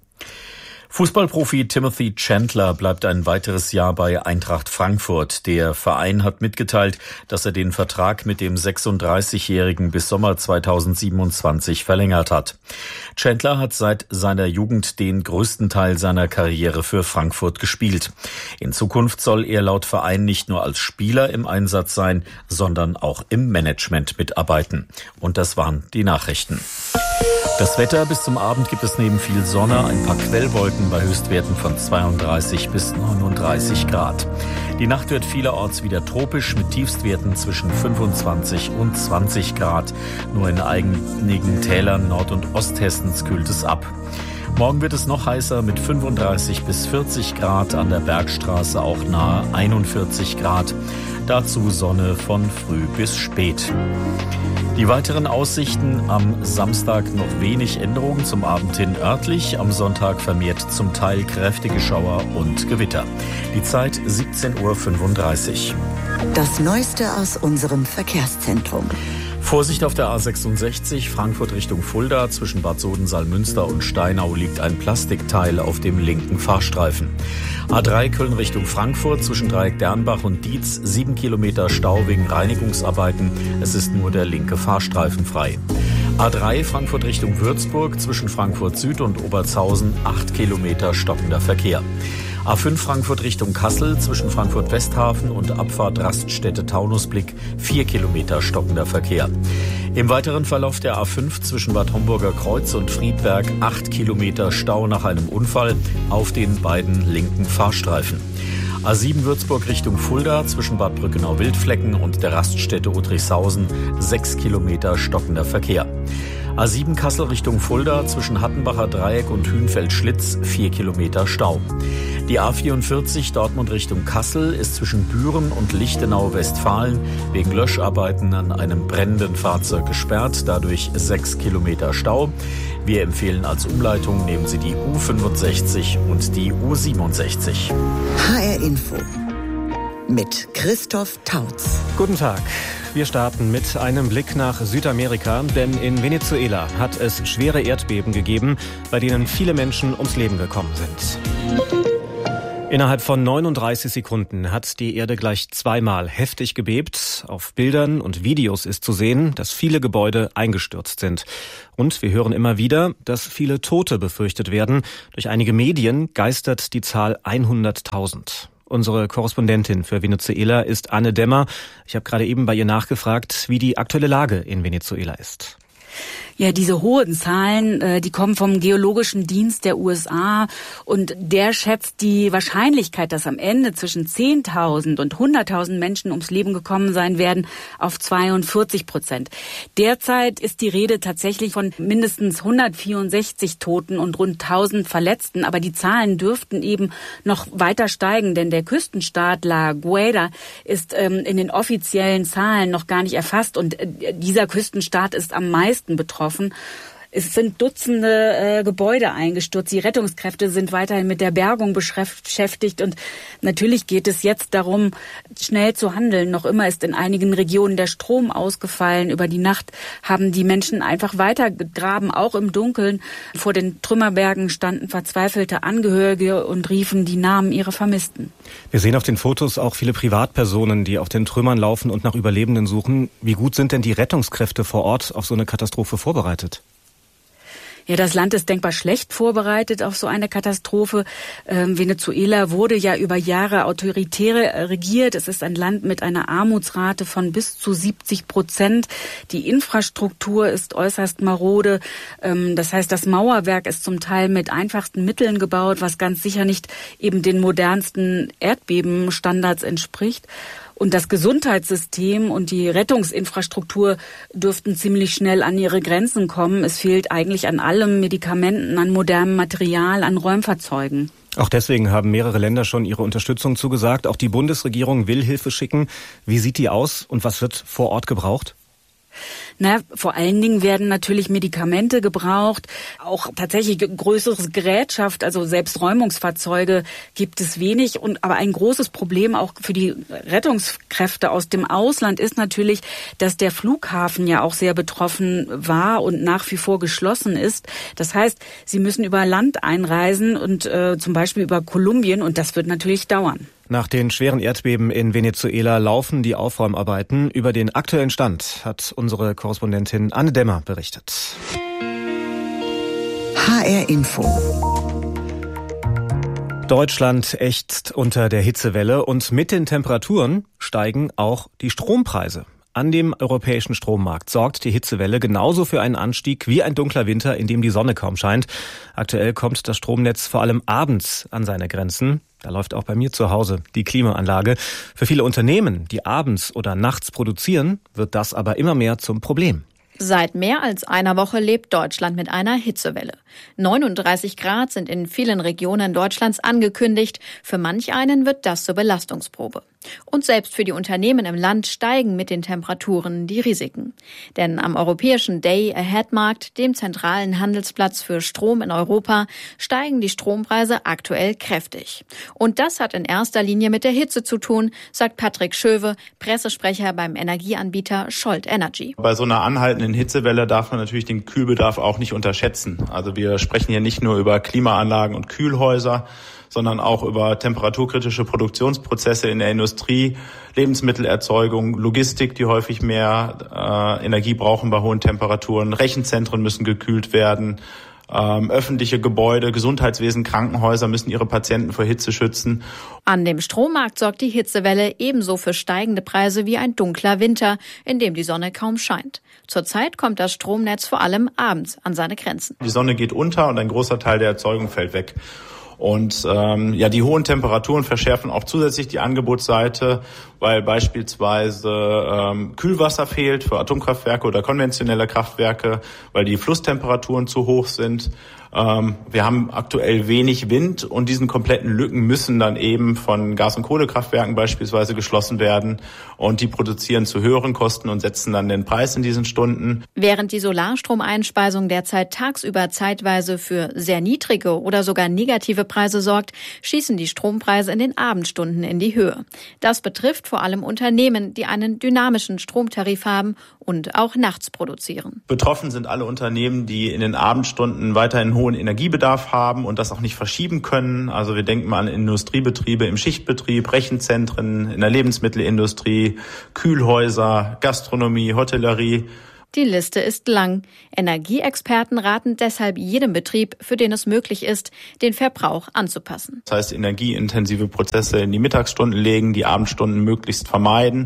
Fußballprofi Timothy Chandler bleibt ein weiteres Jahr bei Eintracht Frankfurt. Der Verein hat mitgeteilt, dass er den Vertrag mit dem sechsunddreißigjährigen bis Sommer zweitausendsiebenundzwanzig verlängert hat. Chandler hat seit seiner Jugend den größten Teil seiner Karriere für Frankfurt gespielt. In Zukunft soll er laut Verein nicht nur als Spieler im Einsatz sein, sondern auch im Management mitarbeiten. Und das waren die Nachrichten. Das Wetter: bis zum Abend gibt es neben viel Sonne ein paar Quellwolken bei Höchstwerten von zweiunddreißig bis neununddreißig Grad. Die Nacht wird vielerorts wieder tropisch mit Tiefstwerten zwischen fünfundzwanzig und zwanzig Grad. Nur in einigen Tälern Nord- und Osthessens kühlt es ab. Morgen wird es noch heißer mit fünfunddreißig bis vierzig Grad, an der Bergstraße auch nahe einundvierzig Grad. Dazu Sonne von früh bis spät. Die weiteren Aussichten: am Samstag noch wenig Änderungen, zum Abend hin örtlich, am Sonntag vermehrt zum Teil kräftige Schauer und Gewitter. Die Zeit siebzehn Uhr fünfunddreißig.
Das Neueste aus unserem Verkehrszentrum.
Vorsicht auf der A sechsundsechzig, Frankfurt Richtung Fulda. Zwischen Bad Soden-Salmünster und Steinau liegt ein Plastikteil auf dem linken Fahrstreifen. A drei Köln Richtung Frankfurt, zwischen Dreieck Dernbach und Dietz, sieben Kilometer Stau wegen Reinigungsarbeiten. Es ist nur der linke Fahrstreifen frei. A drei Frankfurt Richtung Würzburg, zwischen Frankfurt Süd und Obertshausen, acht Kilometer stockender Verkehr. A fünf Frankfurt Richtung Kassel, zwischen Frankfurt Westhafen und Abfahrt Raststätte Taunusblick, vier Kilometer stockender Verkehr. Im weiteren Verlauf der A fünf zwischen Bad Homburger Kreuz und Friedberg, acht Kilometer Stau nach einem Unfall auf den beiden linken Fahrstreifen. A sieben Würzburg Richtung Fulda, zwischen Bad Brückenau-Wildflecken und der Raststätte Udrichshausen, sechs Kilometer stockender Verkehr. A sieben Kassel Richtung Fulda, zwischen Hattenbacher Dreieck und Hünfeld-Schlitz, vier Kilometer Stau. Die A vierundvierzig Dortmund Richtung Kassel ist zwischen Büren und Lichtenau-Westfalen wegen Löscharbeiten an einem brennenden Fahrzeug gesperrt, dadurch sechs Kilometer Stau. Wir empfehlen als Umleitung, nehmen Sie die U fünfundsechzig und die U siebenundsechzig.
H R Info. mit Christoph Tautz.
Guten Tag. Wir starten mit einem Blick nach Südamerika, denn in Venezuela hat es schwere Erdbeben gegeben, bei denen viele Menschen ums Leben gekommen sind. Innerhalb von neununddreißig Sekunden hat die Erde gleich zweimal heftig gebebt. Auf Bildern und Videos ist zu sehen, dass viele Gebäude eingestürzt sind. Und wir hören immer wieder, dass viele Tote befürchtet werden. Durch einige Medien geistert die Zahl hunderttausend. Unsere Korrespondentin für Venezuela ist Anne Demmer. Ich habe gerade eben bei ihr nachgefragt, wie die aktuelle Lage in Venezuela ist.
Ja, diese hohen Zahlen, die kommen vom Geologischen Dienst der U S A und der schätzt die Wahrscheinlichkeit, dass am Ende zwischen zehntausend und hunderttausend Menschen ums Leben gekommen sein werden, auf zweiundvierzig Prozent. Derzeit ist die Rede tatsächlich von mindestens hundertvierundsechzig Toten und rund tausend Verletzten, aber die Zahlen dürften eben noch weiter steigen, denn der Küstenstaat La Guaira ist ähm, in den offiziellen Zahlen noch gar nicht erfasst und äh, dieser Küstenstaat ist am meisten betroffen. Es sind Dutzende äh, Gebäude eingestürzt. Die Rettungskräfte sind weiterhin mit der Bergung beschäftigt. Und natürlich geht es jetzt darum, schnell zu handeln. Noch immer ist in einigen Regionen der Strom ausgefallen. Über die Nacht haben die Menschen einfach weitergegraben, auch im Dunkeln. Vor den Trümmerbergen standen verzweifelte Angehörige und riefen die Namen ihrer Vermissten.
Wir sehen auf den Fotos auch viele Privatpersonen, die auf den Trümmern laufen und nach Überlebenden suchen. Wie gut sind denn die Rettungskräfte vor Ort auf so eine Katastrophe vorbereitet?
Ja, das Land ist denkbar schlecht vorbereitet auf so eine Katastrophe. Ähm, Venezuela wurde ja über Jahre autoritär regiert. Es ist ein Land mit einer Armutsrate von bis zu siebzig Prozent. Die Infrastruktur ist äußerst marode. Ähm, das heißt, das Mauerwerk ist zum Teil mit einfachsten Mitteln gebaut, was ganz sicher nicht eben den modernsten Erdbebenstandards entspricht. Und das Gesundheitssystem und die Rettungsinfrastruktur dürften ziemlich schnell an ihre Grenzen kommen. Es fehlt eigentlich an allem, Medikamenten, an modernem Material, an Räumfahrzeugen.
Auch deswegen haben mehrere Länder schon ihre Unterstützung zugesagt. Auch die Bundesregierung will Hilfe schicken. Wie sieht die aus und was wird vor Ort gebraucht?
Na, vor allen Dingen werden natürlich Medikamente gebraucht, auch tatsächlich größere Gerätschaft, also selbst Räumungsfahrzeuge gibt es wenig. Und aber ein großes Problem auch für die Rettungskräfte aus dem Ausland ist natürlich, dass der Flughafen ja auch sehr betroffen war und nach wie vor geschlossen ist. Das heißt, sie müssen über Land einreisen und äh, zum Beispiel über Kolumbien und das wird natürlich dauern.
Nach den schweren Erdbeben in Venezuela laufen die Aufräumarbeiten. Über den aktuellen Stand hat unsere Korrespondentin Anne Demmer berichtet.
H R Info.
Deutschland ächzt unter der Hitzewelle und mit den Temperaturen steigen auch die Strompreise. An dem europäischen Strommarkt sorgt die Hitzewelle genauso für einen Anstieg wie ein dunkler Winter, in dem die Sonne kaum scheint. Aktuell kommt das Stromnetz vor allem abends an seine Grenzen. Da läuft auch bei mir zu Hause die Klimaanlage. Für viele Unternehmen, die abends oder nachts produzieren, wird das aber immer mehr zum Problem.
Seit mehr als einer Woche lebt Deutschland mit einer Hitzewelle. neununddreißig Grad sind in vielen Regionen Deutschlands angekündigt. Für manch einen wird das zur Belastungsprobe. Und selbst für die Unternehmen im Land steigen mit den Temperaturen die Risiken. Denn am europäischen Day-Ahead-Markt, dem zentralen Handelsplatz für Strom in Europa, steigen die Strompreise aktuell kräftig. Und das hat in erster Linie mit der Hitze zu tun, sagt Patrick Schöwe, Pressesprecher beim Energieanbieter Scholt Energy.
Bei so einer anhaltenden Hitzewelle darf man natürlich den Kühlbedarf auch nicht unterschätzen. Also wir sprechen hier nicht nur über Klimaanlagen und Kühlhäuser, sondern auch über temperaturkritische Produktionsprozesse in der Industrie, Lebensmittelerzeugung, Logistik, die häufig mehr äh, Energie brauchen bei hohen Temperaturen. Rechenzentren müssen gekühlt werden. Ähm, öffentliche Gebäude, Gesundheitswesen, Krankenhäuser müssen ihre Patienten vor Hitze schützen.
An dem Strommarkt sorgt die Hitzewelle ebenso für steigende Preise wie ein dunkler Winter, in dem die Sonne kaum scheint. Zurzeit kommt das Stromnetz vor allem abends an seine Grenzen.
Die Sonne geht unter und ein großer Teil der Erzeugung fällt weg. Und ähm, ja, die hohen Temperaturen verschärfen auch zusätzlich die Angebotsseite, weil beispielsweise ähm, Kühlwasser fehlt für Atomkraftwerke oder konventionelle Kraftwerke, weil die Flusstemperaturen zu hoch sind. Ähm, wir haben aktuell wenig Wind und diesen kompletten Lücken müssen dann eben von Gas- und Kohlekraftwerken beispielsweise geschlossen werden und die produzieren zu höheren Kosten und setzen dann den Preis in diesen Stunden.
Während die Solarstromeinspeisung derzeit tagsüber zeitweise für sehr niedrige oder sogar negative Preise sorgt, schießen die Strompreise in den Abendstunden in die Höhe. Das betrifft vor allem Unternehmen, die einen dynamischen Stromtarif haben und auch nachts produzieren.
Betroffen sind alle Unternehmen, die in den Abendstunden weiterhin hohen Energiebedarf haben und das auch nicht verschieben können. Also wir denken mal an Industriebetriebe im Schichtbetrieb, Rechenzentren, in der Lebensmittelindustrie, Kühlhäuser, Gastronomie, Hotellerie.
Die Liste ist lang. Energieexperten raten deshalb jedem Betrieb, für den es möglich ist, den Verbrauch anzupassen.
Das heißt, energieintensive Prozesse in die Mittagsstunden legen, die Abendstunden möglichst vermeiden.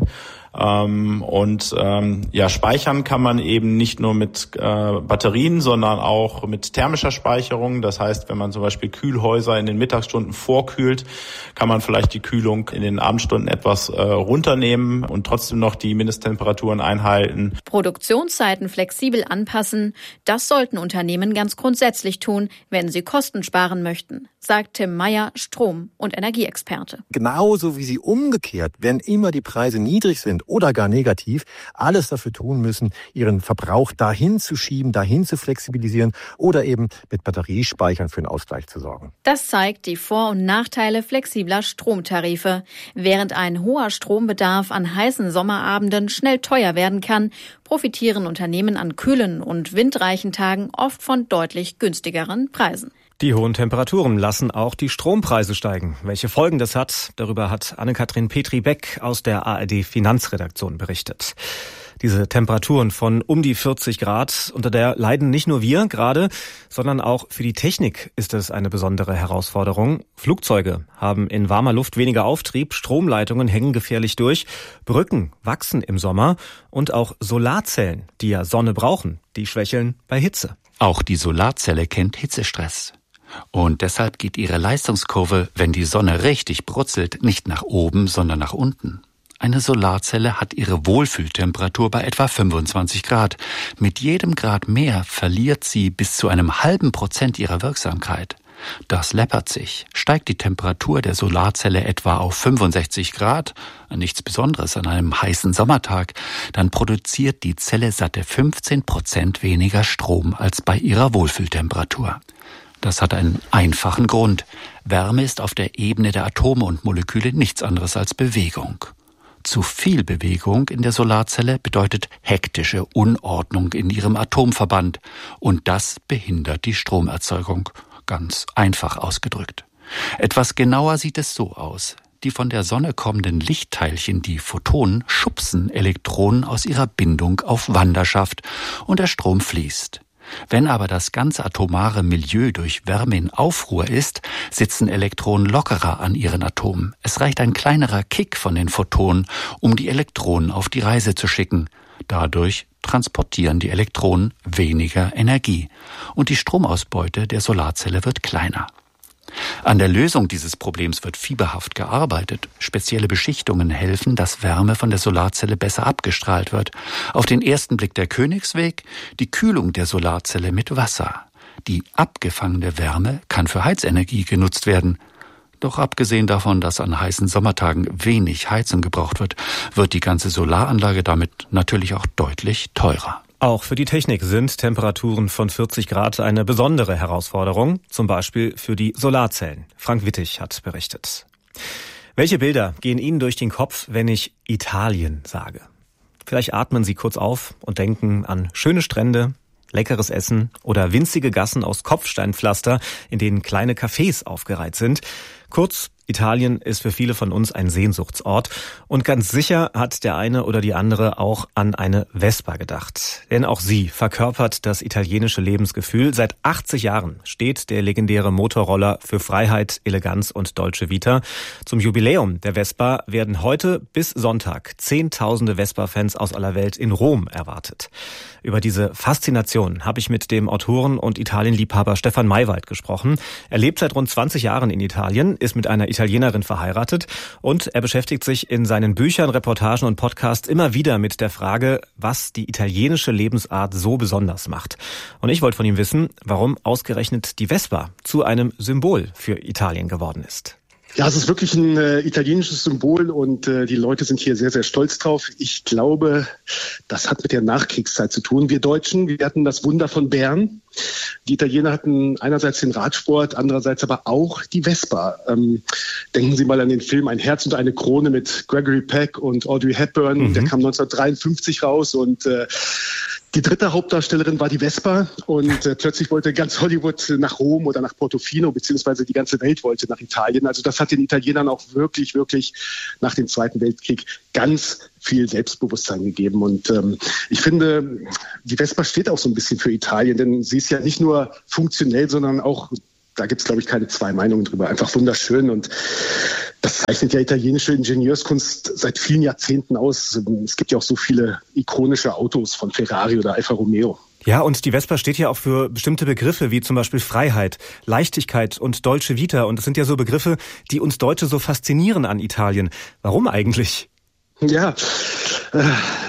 Ähm, und ähm, ja, speichern kann man eben nicht nur mit äh, Batterien, sondern auch mit thermischer Speicherung. Das heißt, wenn man zum Beispiel Kühlhäuser in den Mittagsstunden vorkühlt, kann man vielleicht die Kühlung in den Abendstunden etwas äh, runternehmen und trotzdem noch die Mindesttemperaturen einhalten.
Produktionszeiten flexibel anpassen, das sollten Unternehmen ganz grundsätzlich tun, wenn sie Kosten sparen möchten, sagt Tim Meyer, Strom- und Energieexperte.
Genauso wie sie umgekehrt, wenn immer die Preise niedrig sind oder gar negativ, alles dafür tun müssen, ihren Verbrauch dahin zu schieben, dahin zu flexibilisieren oder eben mit Batteriespeichern für einen Ausgleich zu sorgen.
Das zeigt die Vor- und Nachteile flexibler Stromtarife. Während ein hoher Strombedarf an heißen Sommerabenden schnell teuer werden kann, profitieren Unternehmen an kühlen und windreichen Tagen oft von deutlich günstigeren Preisen.
Die hohen Temperaturen lassen auch die Strompreise steigen. Welche Folgen das hat, darüber hat Anne-Kathrin Petri-Beck aus der A R D-Finanzredaktion berichtet. Diese Temperaturen von um die vierzig Grad, unter der leiden nicht nur wir gerade, sondern auch für die Technik ist es eine besondere Herausforderung. Flugzeuge haben in warmer Luft weniger Auftrieb, Stromleitungen hängen gefährlich durch, Brücken wachsen im Sommer und auch Solarzellen, die ja Sonne brauchen, die schwächeln bei Hitze.
Auch die Solarzelle kennt Hitzestress. Und deshalb geht ihre Leistungskurve, wenn die Sonne richtig brutzelt, nicht nach oben, sondern nach unten. Eine Solarzelle hat ihre Wohlfühltemperatur bei etwa fünfundzwanzig Grad. Mit jedem Grad mehr verliert sie bis zu einem halben Prozent ihrer Wirksamkeit. Das läppert sich. Steigt die Temperatur der Solarzelle etwa auf fünfundsechzig Grad, nichts Besonderes an einem heißen Sommertag, dann produziert die Zelle satte fünfzehn Prozent weniger Strom als bei ihrer Wohlfühltemperatur. Das hat einen einfachen Grund. Wärme ist auf der Ebene der Atome und Moleküle nichts anderes als Bewegung. Zu viel Bewegung in der Solarzelle bedeutet hektische Unordnung in ihrem Atomverband und das behindert die Stromerzeugung. Ganz einfach ausgedrückt. Etwas genauer sieht es so aus. Die von der Sonne kommenden Lichtteilchen, die Photonen, schubsen Elektronen aus ihrer Bindung auf Wanderschaft und der Strom fließt. Wenn aber das ganze atomare Milieu durch Wärme in Aufruhr ist, sitzen Elektronen lockerer an ihren Atomen. Es reicht ein kleinerer Kick von den Photonen, um die Elektronen auf die Reise zu schicken. Dadurch transportieren die Elektronen weniger Energie und die Stromausbeute der Solarzelle wird kleiner. An der Lösung dieses Problems wird fieberhaft gearbeitet. Spezielle Beschichtungen helfen, dass Wärme von der Solarzelle besser abgestrahlt wird. Auf den ersten Blick der Königsweg, die Kühlung der Solarzelle mit Wasser. Die abgefangene Wärme kann für Heizenergie genutzt werden. Doch abgesehen davon, dass an heißen Sommertagen wenig Heizung gebraucht wird, wird die ganze Solaranlage damit natürlich auch deutlich teurer.
Auch für die Technik sind Temperaturen von vierzig Grad eine besondere Herausforderung, zum Beispiel für die Solarzellen. Frank Wittig hat berichtet. Welche Bilder gehen Ihnen durch den Kopf, wenn ich Italien sage? Vielleicht atmen Sie kurz auf und denken an schöne Strände, leckeres Essen oder winzige Gassen aus Kopfsteinpflaster, in denen kleine Cafés aufgereiht sind. Kurz, Italien ist für viele von uns ein Sehnsuchtsort und ganz sicher hat der eine oder die andere auch an eine Vespa gedacht. Denn auch sie verkörpert das italienische Lebensgefühl. Seit achtzig Jahren steht der legendäre Motorroller für Freiheit, Eleganz und Dolce Vita. Zum Jubiläum der Vespa werden heute bis Sonntag Zehntausende Vespa-Fans aus aller Welt in Rom erwartet. Über diese Faszination habe ich mit dem Autoren und Italienliebhaber Stefan Maywald gesprochen. Er lebt seit rund zwanzig Jahren in Italien, ist mit einer Italienerin verheiratet und er beschäftigt sich in seinen Büchern, Reportagen und Podcasts immer wieder mit der Frage, was die italienische Lebensart so besonders macht. Und ich wollte von ihm wissen, warum ausgerechnet die Vespa zu einem Symbol für Italien geworden ist.
Ja, es ist wirklich ein äh, italienisches Symbol und äh, die Leute sind hier sehr, sehr stolz drauf. Ich glaube, das hat mit der Nachkriegszeit zu tun. Wir Deutschen, wir hatten das Wunder von Bern. Die Italiener hatten einerseits den Radsport, andererseits aber auch die Vespa. Ähm, denken Sie mal an den Film Ein Herz und eine Krone mit Gregory Peck und Audrey Hepburn. Mhm. Der kam neunzehnhundertdreiundfünfzig raus und äh, die dritte Hauptdarstellerin war die Vespa und äh, plötzlich wollte ganz Hollywood nach Rom oder nach Portofino, beziehungsweise die ganze Welt wollte nach Italien. Also das hat den Italienern auch wirklich, wirklich nach dem Zweiten Weltkrieg ganz viel Selbstbewusstsein gegeben. Und ähm, ich finde, die Vespa steht auch so ein bisschen für Italien, denn sie ist ja nicht nur funktionell, sondern auch, da gibt es, glaube ich, keine zwei Meinungen drüber, einfach wunderschön. Und das zeichnet ja italienische Ingenieurskunst seit vielen Jahrzehnten aus. Es gibt ja auch so viele ikonische Autos von Ferrari oder Alfa Romeo.
Ja, und die Vespa steht ja auch für bestimmte Begriffe, wie zum Beispiel Freiheit, Leichtigkeit und Dolce Vita. Und das sind ja so Begriffe, die uns Deutsche so faszinieren an Italien. Warum eigentlich?
Ja, äh,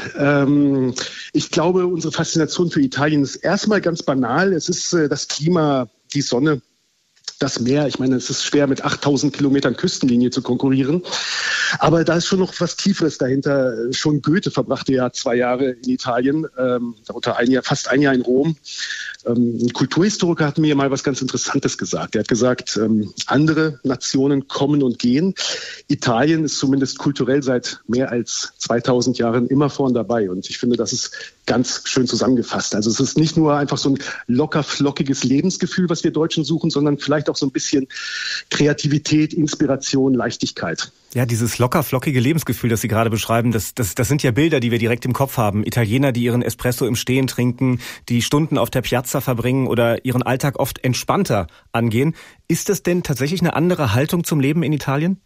ähm, ich glaube, unsere Faszination für Italien ist erstmal ganz banal. Es ist äh, das Klima, die Sonne, das Meer. Ich meine, es ist schwer, mit achttausend Kilometern Küstenlinie zu konkurrieren. Aber da ist schon noch was Tieferes dahinter. Schon Goethe verbrachte ja zwei Jahre in Italien, ähm, darunter ein Jahr, fast ein Jahr in Rom. Ähm, ein Kulturhistoriker hat mir mal was ganz Interessantes gesagt. Er hat gesagt, ähm, andere Nationen kommen und gehen. Italien ist zumindest kulturell seit mehr als zweitausend Jahren immer vorn dabei. Und ich finde, das ist ganz schön zusammengefasst. Also es ist nicht nur einfach so ein locker flockiges Lebensgefühl, was wir Deutschen suchen, sondern vielleicht auch so ein bisschen Kreativität, Inspiration, Leichtigkeit.
Ja, dieses locker flockige Lebensgefühl, das Sie gerade beschreiben, das, das, das sind ja Bilder, die wir direkt im Kopf haben. Italiener, die ihren Espresso im Stehen trinken, die Stunden auf der Piazza verbringen oder ihren Alltag oft entspannter angehen. Ist das denn tatsächlich eine andere Haltung zum Leben in Italien?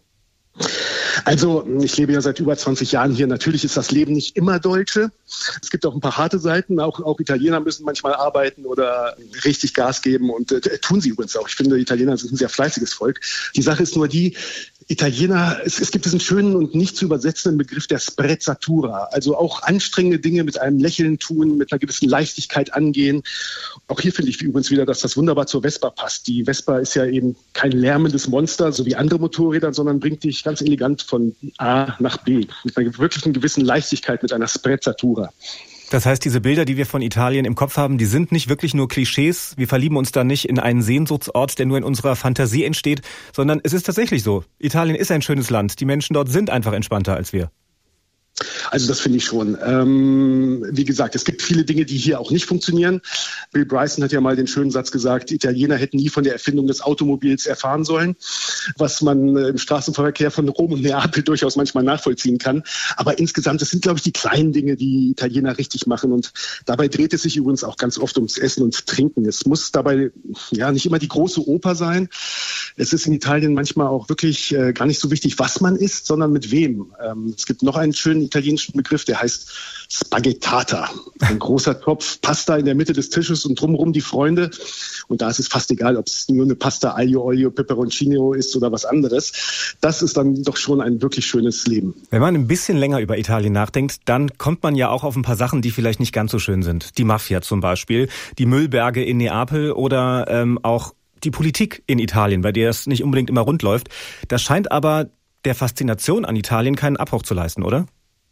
Also ich lebe ja seit über zwanzig Jahren hier. Natürlich ist das Leben nicht immer Deutsche. Es gibt auch ein paar harte Seiten. Auch, auch Italiener müssen manchmal arbeiten oder richtig Gas geben. Und äh, tun sie übrigens auch. Ich finde, Italiener sind ein sehr fleißiges Volk. Die Sache ist nur die, Italiener, es, es gibt diesen schönen und nicht zu übersetzenden Begriff der Sprezzatura. Also auch anstrengende Dinge mit einem Lächeln tun, mit einer gewissen Leichtigkeit angehen. Auch hier finde ich übrigens wieder, dass das wunderbar zur Vespa passt. Die Vespa ist ja eben kein lärmendes Monster, so wie andere Motorräder, sondern bringt dich ganz elegant von A nach B. Mit einer wirklichen gewissen Leichtigkeit, mit einer Sprezzatura.
Das heißt, diese Bilder, die wir von Italien im Kopf haben, die sind nicht wirklich nur Klischees. Wir verlieben uns da nicht in einen Sehnsuchtsort, der nur in unserer Fantasie entsteht, sondern es ist tatsächlich so. Italien ist ein schönes Land. Die Menschen dort sind einfach entspannter als wir.
Also das finde ich schon. Ähm, wie gesagt, es gibt viele Dinge, die hier auch nicht funktionieren. Bill Bryson hat ja mal den schönen Satz gesagt, Italiener hätten nie von der Erfindung des Automobils erfahren sollen, was man im Straßenverkehr von Rom und Neapel durchaus manchmal nachvollziehen kann. Aber insgesamt, das sind, glaube ich, die kleinen Dinge, die Italiener richtig machen. Und dabei dreht es sich übrigens auch ganz oft ums Essen und Trinken. Es muss dabei ja nicht immer die große Oper sein. Es ist in Italien manchmal auch wirklich äh, gar nicht so wichtig, was man isst, sondern mit wem. Ähm, es gibt noch einen schönen italienischen Begriff, der heißt Spaghettata. Ein großer Topf Pasta in der Mitte des Tisches und drumherum die Freunde. Und da ist es fast egal, ob es nur eine Pasta Aglio Olio Peperoncino ist oder was anderes. Das ist dann doch schon ein wirklich schönes Leben.
Wenn man ein bisschen länger über Italien nachdenkt, dann kommt man ja auch auf ein paar Sachen, die vielleicht nicht ganz so schön sind. Die Mafia zum Beispiel, die Müllberge in Neapel oder ähm, auch die Politik in Italien, bei der es nicht unbedingt immer rund läuft. Das scheint aber der Faszination an Italien keinen Abbruch zu leisten, oder?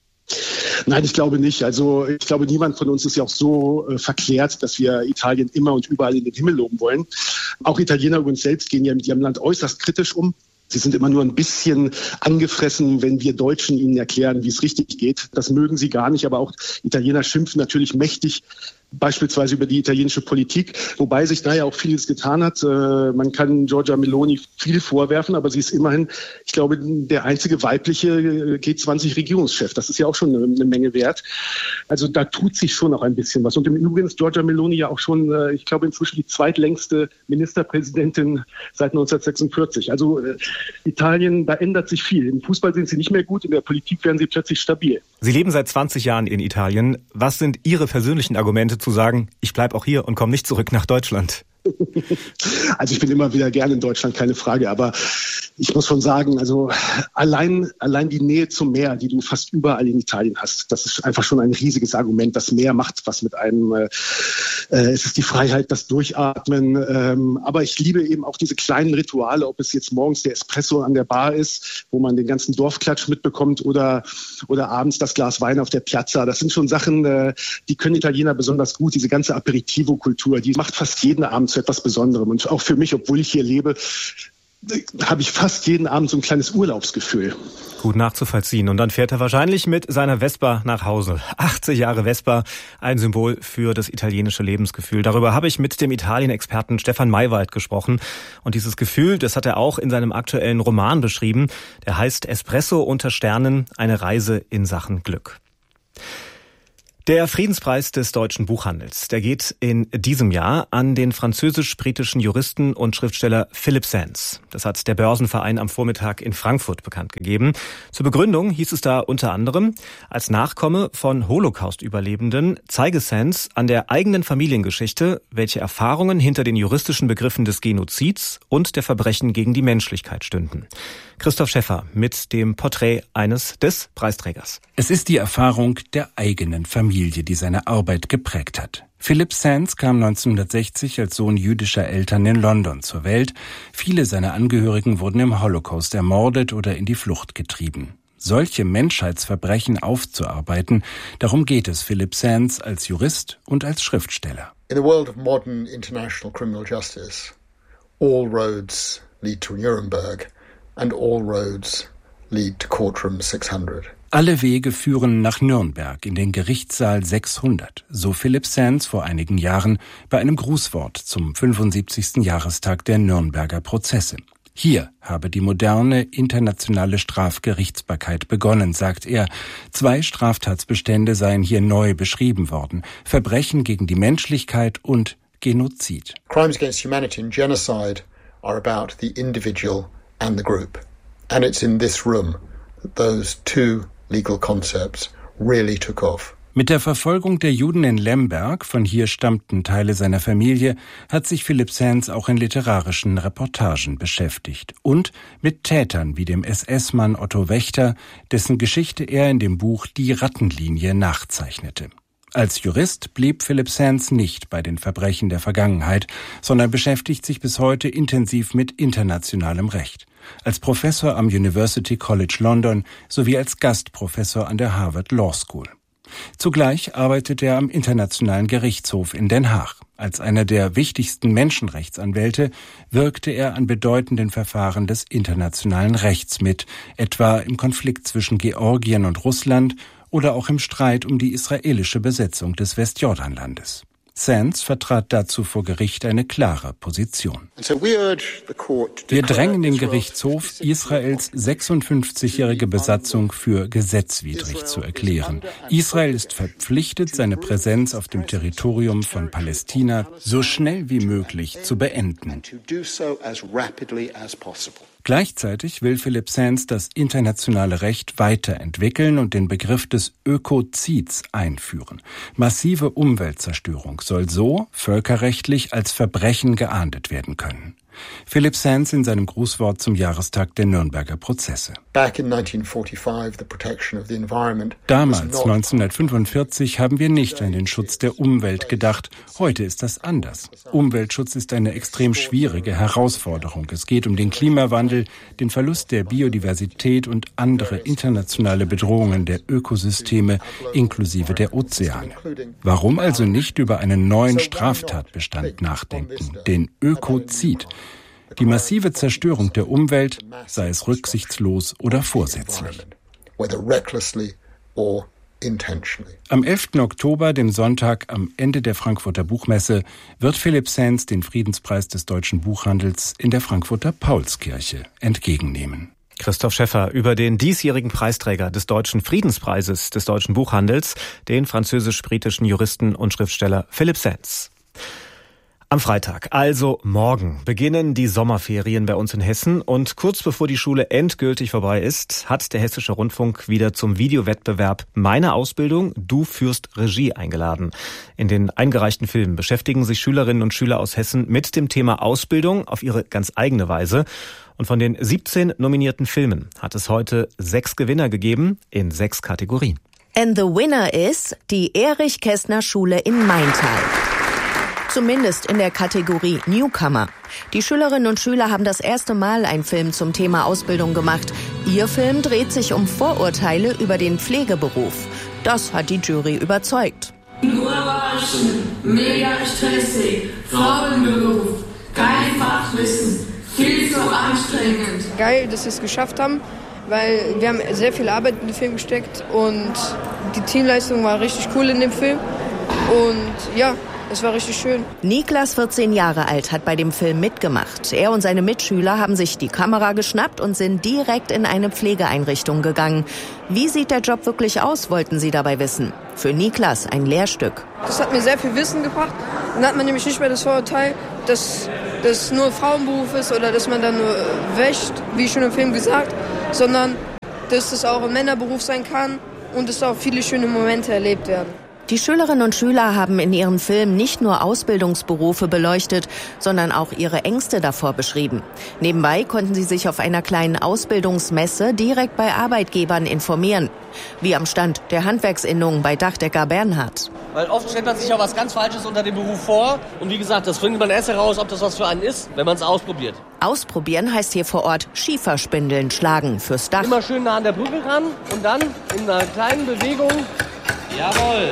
Nein, ich glaube nicht. Also ich glaube, niemand von uns ist ja auch so äh, verklärt, dass wir Italien immer und überall in den Himmel loben wollen. Auch Italiener übrigens selbst gehen ja mit ihrem Land äußerst kritisch um. Sie sind immer nur ein bisschen angefressen, wenn wir Deutschen ihnen erklären, wie es richtig geht. Das mögen sie gar nicht, aber auch Italiener schimpfen natürlich mächtig, beispielsweise über die italienische Politik, wobei sich da ja auch vieles getan hat. Äh, man kann Giorgia Meloni viel vorwerfen, aber sie ist immerhin, ich glaube, der einzige weibliche G zwanzig Regierungschef. Das ist ja auch schon eine, eine Menge wert. Also da tut sich schon auch ein bisschen was. Und im Übrigen ist Giorgia Meloni ja auch schon, äh, ich glaube, inzwischen die zweitlängste Ministerpräsidentin seit neunzehnhundertsechsundvierzig. Also äh, Italien, da ändert sich viel. Im Fußball sind sie nicht mehr gut, in der Politik werden sie plötzlich stabil.
Sie leben seit zwanzig Jahren in Italien. Was sind Ihre persönlichen Argumente zu sagen, ich bleibe auch hier und komme nicht zurück nach Deutschland?
Also ich bin immer wieder gerne in Deutschland, keine Frage. Aber ich muss schon sagen, also allein, allein die Nähe zum Meer, die du fast überall in Italien hast, das ist einfach schon ein riesiges Argument. Das Meer macht was mit einem. Äh, es ist die Freiheit, das Durchatmen. Ähm, aber ich liebe eben auch diese kleinen Rituale, ob es jetzt morgens der Espresso an der Bar ist, wo man den ganzen Dorfklatsch mitbekommt, oder, oder abends das Glas Wein auf der Piazza. Das sind schon Sachen, äh, die können Italiener besonders gut. Diese ganze Aperitivo-Kultur, die macht fast jeden Abend zu etwas Besonderem. Und auch für mich, obwohl ich hier lebe, habe ich fast jeden Abend so ein kleines Urlaubsgefühl.
Gut nachzuvollziehen. Und dann fährt er wahrscheinlich mit seiner Vespa nach Hause. achtzig Jahre Vespa, ein Symbol für das italienische Lebensgefühl. Darüber habe ich mit dem Italien-Experten Stefan Maywald gesprochen. Und dieses Gefühl, das hat er auch in seinem aktuellen Roman beschrieben. Der heißt Espresso unter Sternen, eine Reise in Sachen Glück. Der Friedenspreis des deutschen Buchhandels, der geht in diesem Jahr an den französisch-britischen Juristen und Schriftsteller Philip Sands. Das hat der Börsenverein am Vormittag in Frankfurt bekannt gegeben. Zur Begründung hieß es da unter anderem, als Nachkomme von Holocaust-Überlebenden zeige Sands an der eigenen Familiengeschichte, welche Erfahrungen hinter den juristischen Begriffen des Genozids und der Verbrechen gegen die Menschlichkeit stünden. Christoph Schäffer mit dem Porträt eines des Preisträgers.
Es ist die Erfahrung der eigenen Familie, die seine Arbeit geprägt hat. Philip Sands kam neunzehnhundertsechzig als Sohn jüdischer Eltern in London zur Welt. Viele seiner Angehörigen wurden im Holocaust ermordet oder in die Flucht getrieben. Solche Menschheitsverbrechen aufzuarbeiten, darum geht es Philip Sands als Jurist und als Schriftsteller.
In the world of modern international criminal justice, all roads lead to Nuremberg. And all roads lead to Courtroom sechshundert.
Alle Wege führen nach Nürnberg in den Gerichtssaal sechshundert, so Philip Sands vor einigen Jahren bei einem Grußwort zum fünfundsiebzigsten Jahrestag der Nürnberger Prozesse. Hier habe die moderne internationale Strafgerichtsbarkeit begonnen, sagt er. Zwei Straftatsbestände seien hier neu beschrieben worden: Verbrechen gegen die Menschlichkeit und Genozid.
Crimes against humanity and genocide are about the individual and the group. And it's in this room that those two legal concepts really took off.
Mit der Verfolgung der Juden in Lemberg, von hier stammten Teile seiner Familie, hat sich Philip Sands auch in literarischen Reportagen beschäftigt. Und mit Tätern wie dem S S-Mann Otto Wächter, dessen Geschichte er in dem Buch Die Rattenlinie nachzeichnete. Als Jurist blieb Philip Sands nicht bei den Verbrechen der Vergangenheit, sondern beschäftigt sich bis heute intensiv mit internationalem Recht. Als Professor am University College London sowie als Gastprofessor an der Harvard Law School. Zugleich arbeitet er am Internationalen Gerichtshof in Den Haag. Als einer der wichtigsten Menschenrechtsanwälte wirkte er an bedeutenden Verfahren des internationalen Rechts mit, etwa im Konflikt zwischen Georgien und Russland oder auch im Streit um die israelische Besetzung des Westjordanlandes. Sands vertrat dazu vor Gericht eine klare Position. Wir drängen den Gerichtshof, Israels sechsundfünfzigjährige Besatzung für gesetzwidrig zu erklären. Israel ist verpflichtet, seine Präsenz auf dem Territorium von Palästina so schnell wie möglich zu beenden. Gleichzeitig will Philip Sands das internationale Recht weiterentwickeln und den Begriff des Ökozids einführen. Massive Umweltzerstörung soll so völkerrechtlich als Verbrechen geahndet werden können. Philip Sands in seinem Grußwort zum Jahrestag der Nürnberger Prozesse. Damals, neunzehnhundertfünfundvierzig, haben wir nicht an den Schutz der Umwelt gedacht. Heute ist das anders. Umweltschutz ist eine extrem schwierige Herausforderung. Es geht um den Klimawandel, den Verlust der Biodiversität und andere internationale Bedrohungen der Ökosysteme inklusive der Ozeane. Warum also nicht über einen neuen Straftatbestand nachdenken, den Ökozid? Die massive Zerstörung der Umwelt, sei es rücksichtslos oder vorsätzlich. Am elften Oktober, dem Sonntag am Ende der Frankfurter Buchmesse, wird Philip Sands den Friedenspreis des deutschen Buchhandels in der Frankfurter Paulskirche entgegennehmen.
Christoph Schäffer über den diesjährigen Preisträger des Deutschen Friedenspreises des deutschen Buchhandels, den französisch-britischen Juristen und Schriftsteller Philip Sands. Am Freitag, also morgen, beginnen die Sommerferien bei uns in Hessen und kurz bevor die Schule endgültig vorbei ist, hat der Hessische Rundfunk wieder zum Videowettbewerb Meine Ausbildung, du führst Regie eingeladen. In den eingereichten Filmen beschäftigen sich Schülerinnen und Schüler aus Hessen mit dem Thema Ausbildung auf ihre ganz eigene Weise. Und von den siebzehn nominierten Filmen hat es heute sechs Gewinner gegeben in sechs Kategorien.
And the winner is die Erich-Kästner-Schule in Maintal. Zumindest in der Kategorie Newcomer. Die Schülerinnen und Schüler haben das erste Mal einen Film zum Thema Ausbildung gemacht. Ihr Film dreht sich um Vorurteile über den Pflegeberuf. Das hat die Jury überzeugt.
Überraschend, mega stressig, Frauenberuf, kein Fachwissen, viel zu anstrengend.
Geil, dass wir es geschafft haben, weil wir haben sehr viel Arbeit in den Film gesteckt und die Teamleistung war richtig cool in dem Film. Und ja, es war richtig schön.
Niklas, vierzehn Jahre alt, hat bei dem Film mitgemacht. Er und seine Mitschüler haben sich die Kamera geschnappt und sind direkt in eine Pflegeeinrichtung gegangen. Wie sieht der Job wirklich aus, wollten sie dabei wissen. Für Niklas ein Lehrstück.
Das hat mir sehr viel Wissen gebracht. Dann hat man nämlich nicht mehr das Vorurteil, dass das nur Frauenberuf ist oder dass man dann nur wäscht, wie schon im Film gesagt, sondern dass es auch ein Männerberuf sein kann und dass auch viele schöne Momente erlebt werden.
Die Schülerinnen und Schüler haben in ihren Filmen nicht nur Ausbildungsberufe beleuchtet, sondern auch ihre Ängste davor beschrieben. Nebenbei konnten sie sich auf einer kleinen Ausbildungsmesse direkt bei Arbeitgebern informieren. Wie am Stand der Handwerksinnung bei Dachdecker Bernhard.
Weil oft stellt man sich auch was ganz Falsches unter dem Beruf vor. Und wie gesagt, das findet man erst heraus, ob das was für einen ist, wenn man es ausprobiert.
Ausprobieren heißt hier vor Ort Schieferspindeln schlagen fürs Dach.
Immer schön nah an der Brücke ran und dann in einer kleinen Bewegung. Jawohl.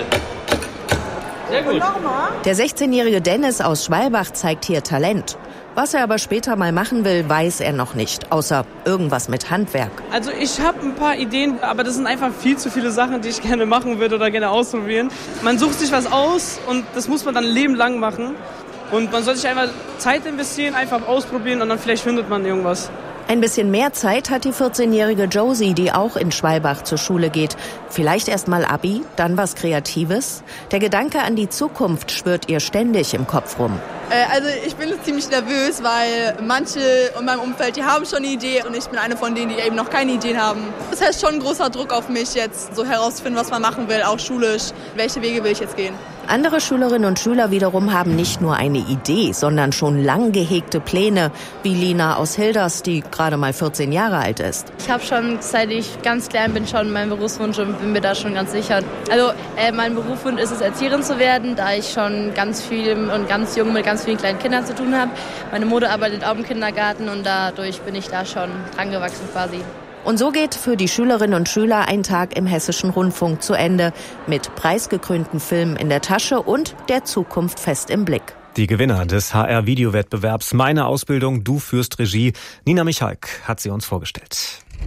Sehr gut.
Der sechzehnjährige Dennis aus Schwalbach zeigt hier Talent. Was er aber später mal machen will, weiß er noch nicht, außer irgendwas mit Handwerk.
Also ich habe ein paar Ideen, aber das sind einfach viel zu viele Sachen, die ich gerne machen würde oder gerne ausprobieren. Man sucht sich was aus und das muss man dann ein Leben lang machen. Und man sollte sich einfach Zeit investieren, einfach ausprobieren und dann vielleicht findet man irgendwas.
Ein bisschen mehr Zeit hat die vierzehnjährige Josie, die auch in Schwalbach zur Schule geht. Vielleicht erst mal Abi, dann was Kreatives? Der Gedanke an die Zukunft schwirrt ihr ständig im Kopf rum.
Also ich bin ziemlich nervös, weil manche in meinem Umfeld, die haben schon eine Idee und ich bin eine von denen, die eben noch keine Ideen haben. Das heißt schon ein großer Druck auf mich jetzt, so herauszufinden, was man machen will, auch schulisch. Welche Wege will ich jetzt gehen?
Andere Schülerinnen und Schüler wiederum haben nicht nur eine Idee, sondern schon lang gehegte Pläne, wie Lina aus Hilders, die gerade mal vierzehn Jahre alt ist.
Ich habe schon, seit ich ganz klein bin, schon meinen Berufswunsch und bin mir da schon ganz sicher. Also äh, mein Berufswunsch ist es, Erzieherin zu werden, da ich schon ganz viel und ganz jung mit ganz vielen kleinen Kindern zu tun habe. Meine Mutter arbeitet auch im Kindergarten und dadurch bin ich da schon dran gewachsen quasi.
Und so geht für die Schülerinnen und Schüler ein Tag im Hessischen Rundfunk zu Ende, mit preisgekrönten Filmen in der Tasche und der Zukunft fest im Blick.
Die Gewinner des H R-Videowettbewerbs Meine Ausbildung, du führst Regie, Nina Michalk hat sie uns vorgestellt.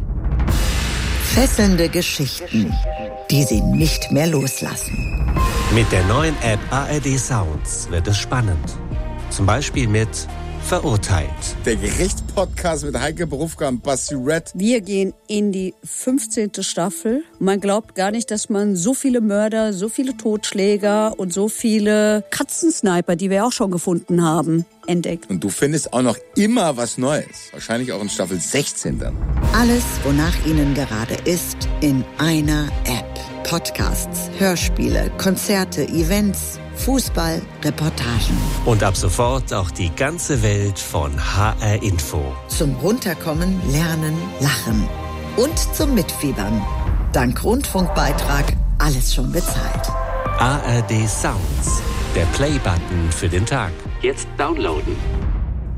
Fesselnde Geschichten, die Sie nicht mehr loslassen.
Mit der neuen App A R D Sounds wird es spannend. Zum Beispiel mit Verurteilt.
Der Gerichtspodcast mit Heike Berufka und Basti Red.
Wir gehen in die fünfzehnte Staffel. Man glaubt gar nicht, dass man so viele Mörder, so viele Totschläger und so viele Katzensniper, die wir auch schon gefunden haben, entdeckt.
Und du findest auch noch immer was Neues. Wahrscheinlich auch in Staffel sechzehn dann.
Alles, wonach Ihnen gerade ist, in einer App. Podcasts, Hörspiele, Konzerte, Events, Fußball, Reportagen.
Und ab sofort auch die ganze Welt von H R Info.
Zum Runterkommen, Lernen, Lachen und zum Mitfiebern. Dank Rundfunkbeitrag alles schon bezahlt.
A R D Sounds, der Play-Button für den Tag. Jetzt downloaden.